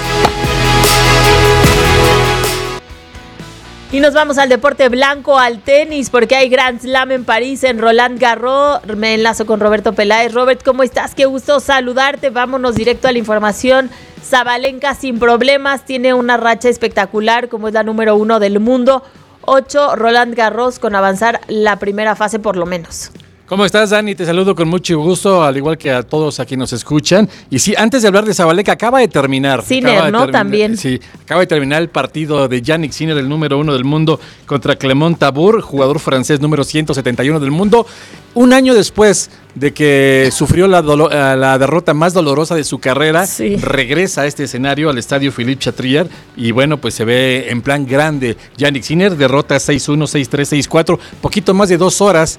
Y nos vamos al deporte blanco, al tenis, porque hay Grand Slam en París, en Roland Garros. Me enlazo con Roberto Peláez. Robert, ¿cómo estás? Qué gusto saludarte. Vámonos directo a la información. Sabalenka sin problemas, tiene una racha espectacular, como es la número 1 del mundo. 8 Roland Garros con avanzar la primera fase por lo menos. ¿Cómo estás, Dani? Te saludo con mucho gusto, al igual que a todos aquí nos escuchan. Y sí, antes de hablar de Sabalenka, acaba de terminar. Sinner, ¿no? También. Sí, acaba de terminar el partido de Jannik Sinner, el número 1 del mundo, contra Clément Tabour, jugador francés número 171 del mundo. Un año después de que sufrió la derrota más dolorosa de su carrera, regresa a este escenario, al estadio Philippe Chatrier, y bueno, pues se ve en plan grande. Jannik Sinner derrota 6-1, 6-3, 6-4, poquito más de 2 horas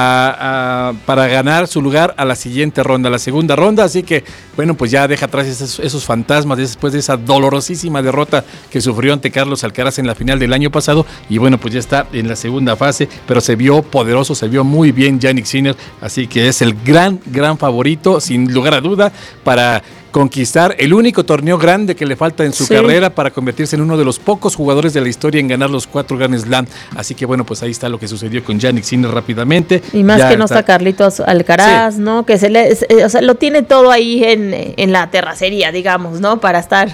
para ganar su lugar a la siguiente ronda, la segunda ronda, así que bueno, pues ya deja atrás esos fantasmas después de esa dolorosísima derrota que sufrió ante Carlos Alcaraz en la final del año pasado, y bueno, pues ya está en la segunda fase, pero se vio poderoso, se vio muy bien Jannik Sinner, así que es el gran favorito, sin lugar a duda, para conquistar el único torneo grande que le falta en su carrera para convertirse en uno de los pocos jugadores de la historia en ganar los 4 Grand Slam. Así que bueno, pues ahí está lo que sucedió con Jannik Sinner rápidamente. Y más ya que no está Carlitos Alcaraz, ¿no? Que o sea, lo tiene todo ahí en la terracería, digamos, ¿no? Para estar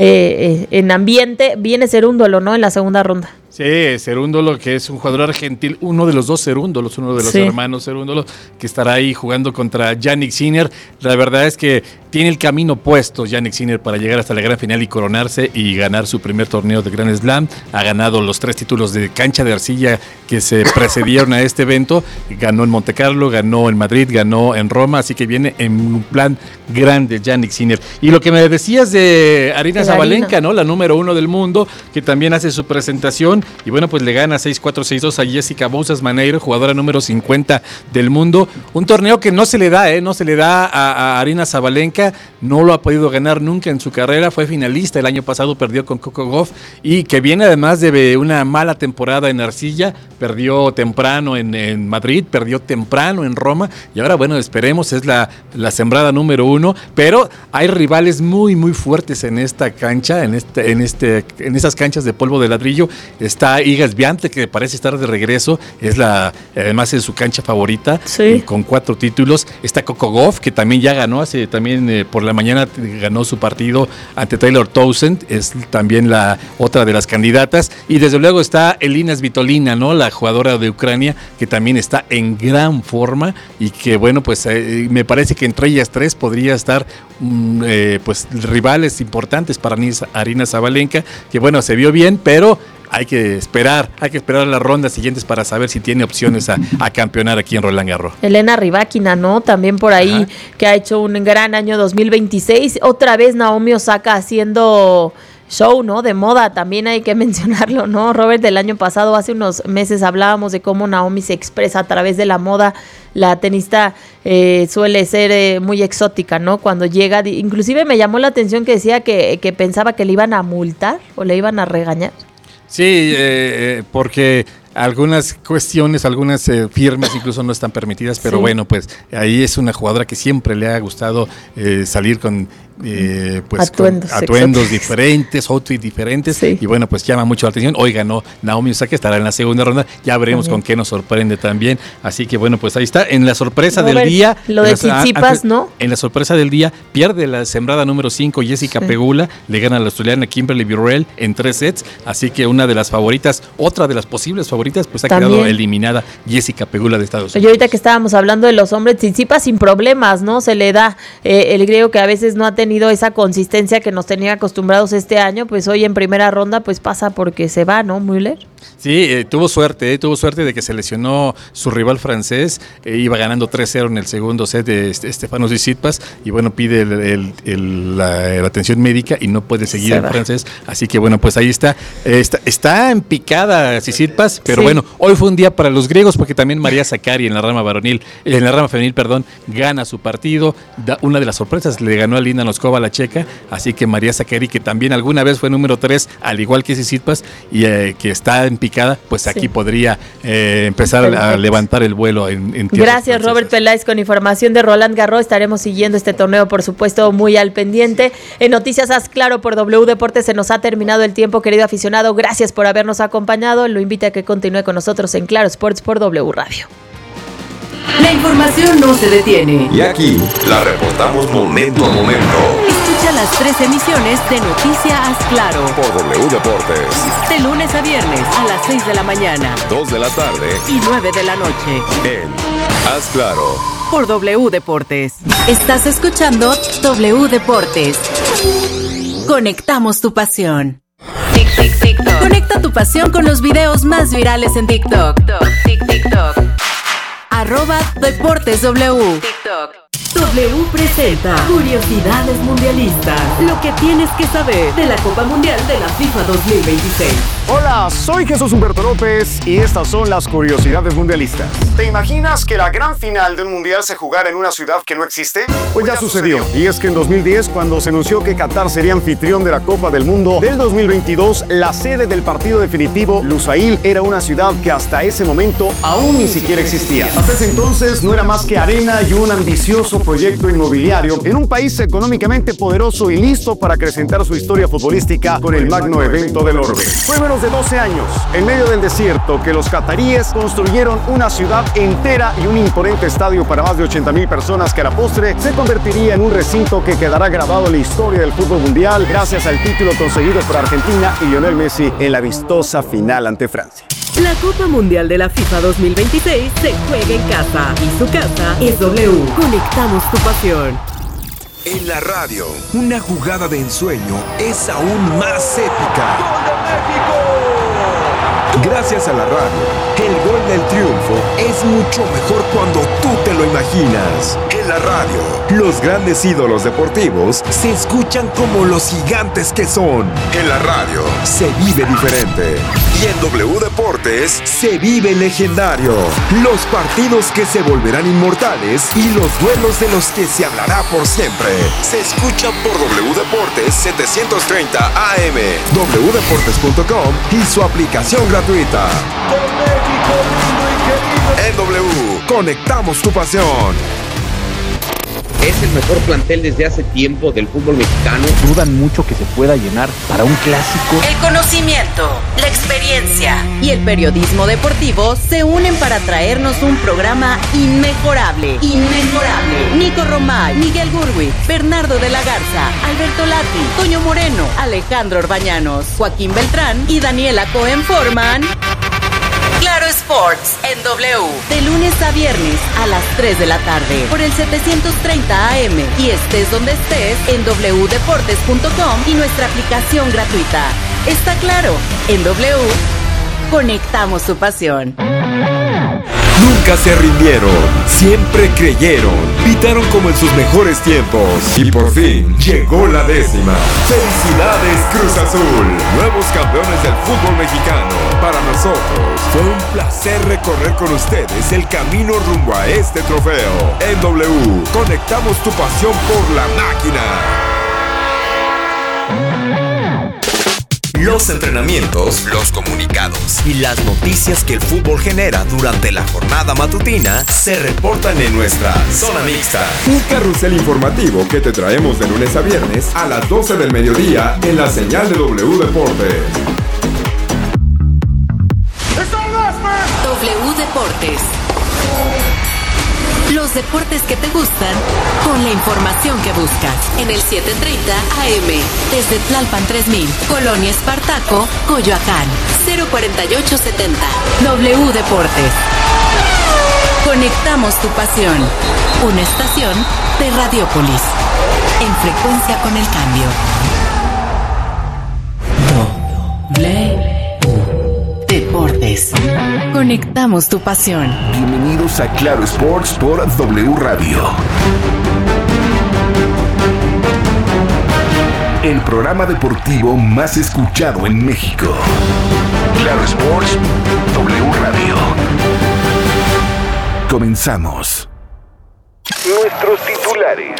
en ambiente. Viene Cerúndolo, ¿no? En la segunda ronda. Sí, Cerúndolo, que es un jugador argentino, uno de los dos Cerúndolos, uno de los hermanos Cerúndolo, que estará ahí jugando contra Jannik Sinner. La verdad es que tiene el camino puesto Jannik Sinner para llegar hasta la gran final y coronarse y ganar su primer torneo de Grand Slam. Ha ganado los 3 títulos de cancha de arcilla que se precedieron a este evento. Ganó en Montecarlo, ganó en Madrid, ganó en Roma, así que viene en un plan grande Jannik Sinner. Y lo que me decías de Aryna Sabalenka, ¿no? La número 1 del mundo, que también hace su presentación. Y bueno, pues le gana 6-4, 6-2 a Jessica Bouzas-Maneiro, jugadora número 50 del mundo. Un torneo que no se le da, no se le da a Aryna Sabalenka, no lo ha podido ganar nunca en su carrera, fue finalista el año pasado, perdió con Coco Gauff, y que viene además de una mala temporada en arcilla, perdió temprano en Madrid, perdió temprano en Roma, y ahora bueno, esperemos, es la sembrada número 1, pero hay rivales muy fuertes en esta cancha, en esas canchas de polvo de ladrillo. Está Iga Swiatek, que parece estar de regreso, además es su cancha favorita, con 4 títulos. Está Coco Gauff, que también ya ganó, por la mañana ganó su partido ante Taylor Townsend, es también la otra de las candidatas. Y desde luego está Elina Svitolina, ¿no? La jugadora de Ucrania, que también está en gran forma y que bueno, pues me parece que entre ellas 3 podría estar pues rivales importantes para Aryna Sabalenka, que bueno, se vio bien, pero hay que esperar las rondas siguientes para saber si tiene opciones a campeonar aquí en Roland Garros. Elena Rybakina, ¿no? También por ahí, que ha hecho un gran año 2026. Otra vez Naomi Osaka haciendo show, ¿no? De moda, también hay que mencionarlo, ¿no? Robert, del año pasado, hace unos meses hablábamos de cómo Naomi se expresa a través de la moda. La tenista suele ser muy exótica, ¿no? Cuando llega, inclusive me llamó la atención que decía que pensaba que le iban a multar o le iban a regañar. Sí, porque algunas cuestiones, algunas firmas incluso no están permitidas, pero bueno, pues ahí es una jugadora que siempre le ha gustado salir con atuendos diferentes, outfits diferentes, y bueno, pues llama mucho la atención. Hoy ganó Naomi Osaka, estará en la segunda ronda, ya veremos con qué nos sorprende también, así que bueno, pues ahí está, en la sorpresa del día. Lo de Tsitsipas, ¿no? En la sorpresa del día, pierde la sembrada número 5 Jessica Pegula, le gana a la australiana Kimberly Burrell en 3 sets, así que una de las favoritas, otra de las posibles favoritas, pues ha quedado eliminada Jessica Pegula de Estados Unidos. Y ahorita que estábamos hablando de los hombres, Tsitsipas sin problemas, ¿no? Se le da el griego, que a veces no ha tenido esa consistencia que nos tenía acostumbrados este año, pues hoy en primera ronda pues pasa porque se va, ¿no, Müller? Sí, tuvo suerte de que se lesionó su rival francés, iba ganando 3-0 en el segundo set de Stefanos Tsitsipas y bueno, pide la atención médica y no puede seguir el francés, así que bueno, pues ahí está en picada Tsitsipas, pero bueno, hoy fue un día para los griegos porque también María Sakkari en la rama femenil, gana su partido, una de las sorpresas, le ganó a Lina Noskova, la checa, así que María Sakkari, que también alguna vez fue número 3, al igual que Tsitsipas, y que está en picada, pues aquí podría empezar a levantar el vuelo en tierras Gracias, francesas. Robert Peláez, con información de Roland Garros. Estaremos siguiendo este torneo, por supuesto, muy al pendiente. En Noticias Haz Claro por W Deportes se nos ha terminado el tiempo, querido aficionado. Gracias por habernos acompañado. Lo invito a que continúe con nosotros en Claro Sports por W Radio. La información no se detiene. Y aquí la reportamos momento a momento. Escucha las 3 emisiones de Noticias Haz Claro Por W Deportes. de lunes a viernes a las 6 de la mañana 2 de la tarde. y 9 de la noche En Haz Claro. por W Deportes. Estás escuchando W Deportes. Conectamos tu pasión. TikTok. Conecta tu pasión con los videos más virales en TikTok. TikTok. @DeportesW. TikTok. W presenta Curiosidades Mundialistas. Lo que tienes que saber de la Copa Mundial de la FIFA 2026. Hola, soy Jesús Humberto López y estas son las curiosidades mundialistas. ¿Te imaginas que la gran final de un mundial se jugara en una ciudad que no existe? Pues ya sucedió. Y es que en 2010, cuando se anunció que Qatar sería anfitrión de la Copa del Mundo del 2022, la sede del partido definitivo, Lusail, era una ciudad que hasta ese momento aún ni siquiera existía. Hasta ese entonces no era más que arena y un ambicioso proyecto inmobiliario en un país económicamente poderoso y listo para acrecentar su historia futbolística con el magno evento del orbe. Fue menos de 12 años, en medio del desierto, que los cataríes construyeron una ciudad entera y un imponente estadio para más de 80,000 personas que a la postre se convertiría en un recinto que quedará grabado en la historia del fútbol mundial gracias al título conseguido por Argentina y Lionel Messi en la vistosa final ante Francia. La Copa Mundial de la FIFA 2026 se juega en casa y su casa es W. Conectamos tu pasión. En la radio, una jugada de ensueño es aún más épica. ¡Gol de México! Gracias a la radio, el gol del triunfo es mucho mejor cuando tú te lo imaginas. En la radio, los grandes ídolos deportivos se escuchan como los gigantes que son. En la radio, se vive diferente. Y en W Deportes, se vive legendario. Los partidos que se volverán inmortales y los duelos de los que se hablará por siempre. Se escuchan por W Deportes 730 AM, wdeportes.com y su aplicación gratuita. En W, conectamos tu pasión. Es el mejor plantel desde hace tiempo del fútbol mexicano. Dudan mucho que se pueda llenar para un clásico. El conocimiento, la experiencia y el periodismo deportivo se unen para traernos un programa inmejorable. Nico Romay, Miguel Gurwitz, Bernardo de la Garza, Alberto Lati, Toño Moreno, Alejandro Orbañanos, Joaquín Beltrán y Daniela Cohen forman Claro Sports en W, de lunes a viernes a las 3 de la tarde por el 730 AM y estés donde estés en wdeportes.com y nuestra aplicación gratuita. Está claro, en W conectamos tu pasión. Nunca se rindieron, siempre creyeron, pitaron como en sus mejores tiempos y por fin llegó la 10ª. ¡Felicidades, Cruz Azul! Nuevos campeones del fútbol mexicano. Para nosotros fue un placer recorrer con ustedes el camino rumbo a este trofeo. En W, conectamos tu pasión por la máquina. Los entrenamientos, los comunicados y las noticias que el fútbol genera durante la jornada matutina se reportan en nuestra Zona Mixta. Un carrusel informativo que te traemos de lunes a viernes a las 12 del mediodía en la señal de W Deportes. W Deportes. Los deportes que te gustan con la información que buscas. En el 730 AM, desde Tlalpan 3000, Colonia Espartaco, Coyoacán, 04870. W Deportes. Conectamos tu pasión. Una estación de Radiopolis. En frecuencia con el cambio. W Deportes. deportes. Conectamos tu pasión. Bienvenidos a Claro Sports por W Radio. El programa deportivo más escuchado en México. Claro Sports, W Radio. Comenzamos. Nuestros titulares.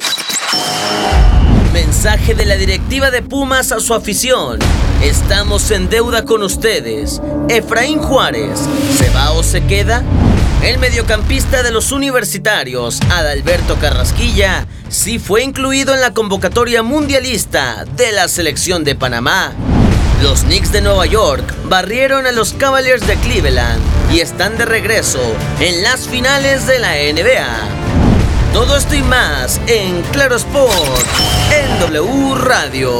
Mensaje de la directiva de Pumas a su afición. Estamos en deuda con ustedes. Efraín Juárez, ¿se va o se queda? El mediocampista de los universitarios, Adalberto Carrasquilla, sí fue incluido en la convocatoria mundialista de la selección de Panamá. Los Knicks de Nueva York barrieron a los Cavaliers de Cleveland y están de regreso en las finales de la NBA. Todo esto y más en Claro Sport, en W Radio.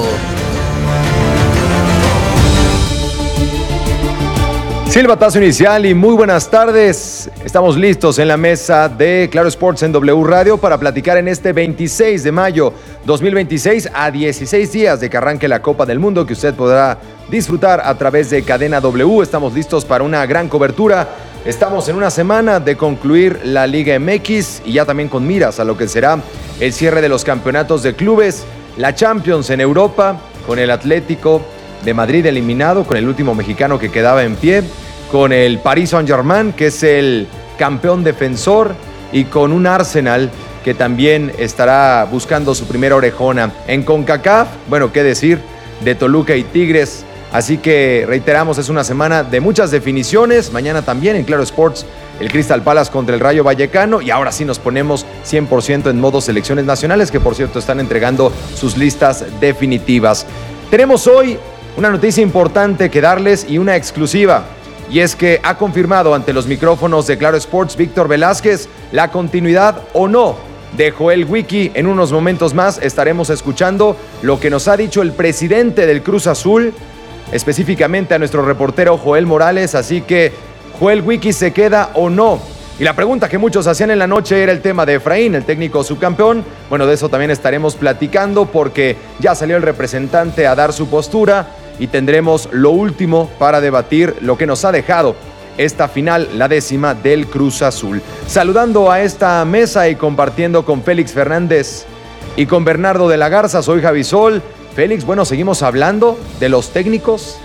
Silbatazo inicial y muy buenas tardes. Estamos listos en la mesa de Claro Sports en W Radio para platicar en este 26 de mayo 2026, a 16 días de que arranque la Copa del Mundo, que usted podrá disfrutar a través de Cadena W. Estamos listos para una gran cobertura. Estamos en una semana de concluir la Liga MX y ya también con miras a lo que será el cierre de los campeonatos de clubes, la Champions en Europa, con el Atlético de Madrid eliminado, con el último mexicano que quedaba en pie, con el Paris Saint-Germain, que es el campeón defensor, y con un Arsenal que también estará buscando su primera orejona. En CONCACAF, bueno, qué decir de Toluca y Tigres. Así que reiteramos, es una semana de muchas definiciones. Mañana también en Claro Sports, el Crystal Palace contra el Rayo Vallecano. Y ahora sí nos ponemos 100% en modo selecciones nacionales, que por cierto están entregando sus listas definitivas. Tenemos hoy una noticia importante que darles y una exclusiva. Y es que ha confirmado ante los micrófonos de Claro Sports Víctor Velázquez la continuidad o no de Joel Wiki. En unos momentos más estaremos escuchando lo que nos ha dicho el presidente del Cruz Azul, específicamente a nuestro reportero Joel Morales. Así que, ¿Joel Wiki se queda o no? Y la pregunta que muchos hacían en la noche era el tema de Efraín, el técnico subcampeón. Bueno, de eso también estaremos platicando porque ya salió el representante a dar su postura y tendremos lo último para debatir lo que nos ha dejado esta final, la 10ª del Cruz Azul. Saludando a esta mesa y compartiendo con Félix Fernández y con Bernardo de la Garza, soy Javi Sol. Félix, bueno, seguimos hablando de los técnicos,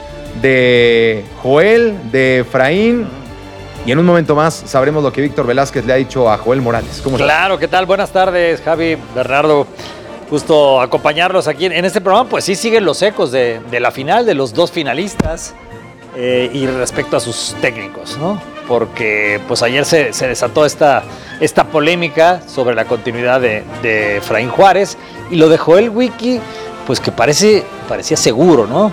de Joel, de Efraín, y en un momento más sabremos lo que Víctor Velázquez le ha dicho a Joel Morales. ¿Cómo estás? Claro, ¿qué tal? Buenas tardes, Javi, Bernardo. Justo acompañarlos aquí en este programa. Pues sí siguen los ecos de la final, de los dos finalistas, y respecto a sus técnicos, ¿no? Porque pues ayer se desató esta polémica sobre la continuidad de Efraín Juárez, y lo de Joel Wiki, pues que parecía seguro, ¿no?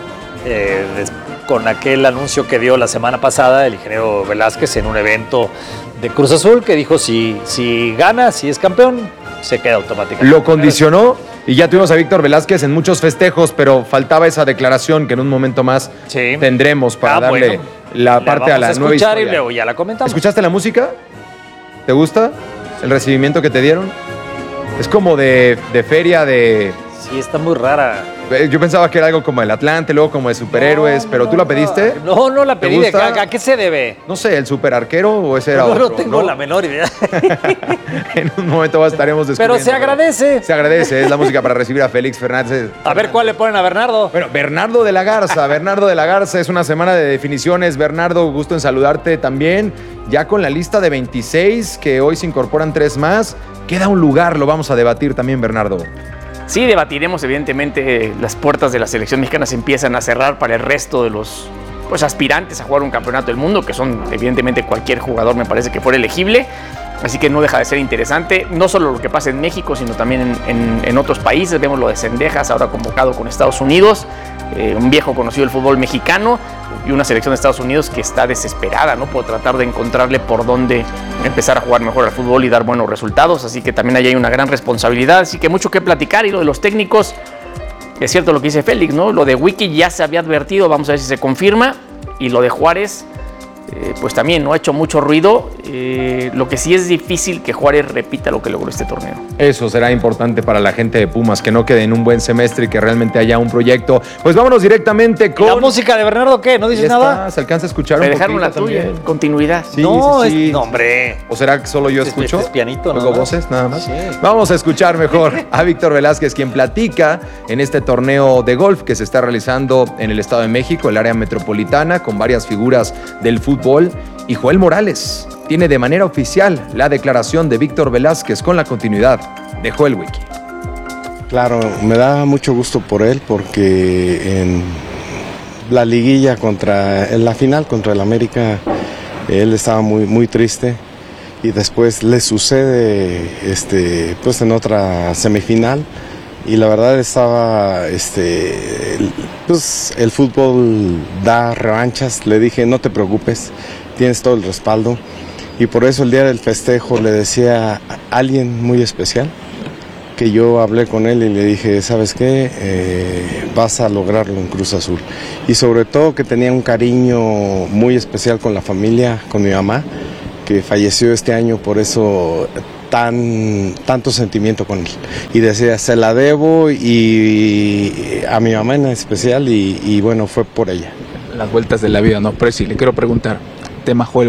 Con aquel anuncio que dio la semana pasada el ingeniero Velázquez en un evento de Cruz Azul, que dijo si gana, si es campeón, se queda automáticamente. Lo condicionó y ya tuvimos a Víctor Velázquez en muchos festejos, pero faltaba esa declaración que en un momento más tendremos para darle la parte a la nueva historia. Y luego ya la comentamos. ¿Escuchaste la música? ¿Te gusta el recibimiento que te dieron? Es como de feria de... Sí, está muy rara. Yo pensaba que era algo como el Atlante, luego como de superhéroes, pero ¿tú la pediste? No la pedí. ¿A qué se debe? No sé, ¿el superarquero o ese era otro? No tengo la menor idea. En un momento más estaremos descubriendo. Pero se agradece. Se agradece, es la música para recibir a Félix Fernández. A ver cuál le ponen a Bernardo. Bueno, Bernardo de la Garza. Bernardo de la Garza, es una semana de definiciones. Bernardo, gusto en saludarte también. Ya con la lista de 26, que hoy se incorporan 3 más. Queda un lugar, lo vamos a debatir también, Bernardo. Sí, debatiremos, evidentemente, las puertas de la selección mexicana se empiezan a cerrar para el resto de los aspirantes a jugar un campeonato del mundo, que son, evidentemente, cualquier jugador me parece que fuera elegible. Así que no deja de ser interesante, no solo lo que pasa en México, sino también en otros países. Vemos lo de Cendejas, ahora convocado con Estados Unidos, un viejo conocido del fútbol mexicano, y una selección de Estados Unidos que está desesperada, ¿no?, por tratar de encontrarle por dónde empezar a jugar mejor al fútbol y dar buenos resultados. Así que también ahí hay una gran responsabilidad, así que mucho que platicar. Y lo de los técnicos, es cierto lo que dice Félix, ¿no? Lo de Wiki ya se había advertido, vamos a ver si se confirma. Y lo de Juárez, pues también no ha hecho mucho ruido. Lo que sí es difícil que Juárez repita lo que logró este torneo. Eso será importante para la gente de Pumas, que no quede en un buen semestre y que realmente haya un proyecto. Pues vámonos directamente con... ¿La música de Bernardo qué? ¿No dices nada? ¿Se alcanza a escuchar Me un dejaron poquito la tuya, también? continuidad. Sí, no, sí. No, hombre. ¿O será que solo yo escucho? Es pianito, ¿Juego nada más. voces nada más? Sí. Vamos a escuchar mejor a Víctor Velázquez, quien platica en este torneo de golf que se está realizando en el Estado de México, el área metropolitana, con varias figuras del fútbol. Y Joel Morales tiene de manera oficial la declaración de Víctor Velázquez con la continuidad de Joel Wiki. Claro, me da mucho gusto por él porque en la liguilla en la final contra el América, él estaba muy triste y después le sucede pues en otra semifinal y la verdad estaba pues el fútbol da revanchas. Le dije, no te preocupes, tienes todo el respaldo, y por eso el día del festejo le decía a alguien muy especial que yo hablé con él y le dije, ¿sabes qué? Vas a lograrlo en Cruz Azul. Y sobre todo que tenía un cariño muy especial con la familia, con mi mamá, que falleció este año, por eso tanto sentimiento con él. Y decía, se la debo y a mi mamá en especial y bueno, fue por ella. Las vueltas de la vida, ¿no? Presi, le quiero preguntar, tema Joel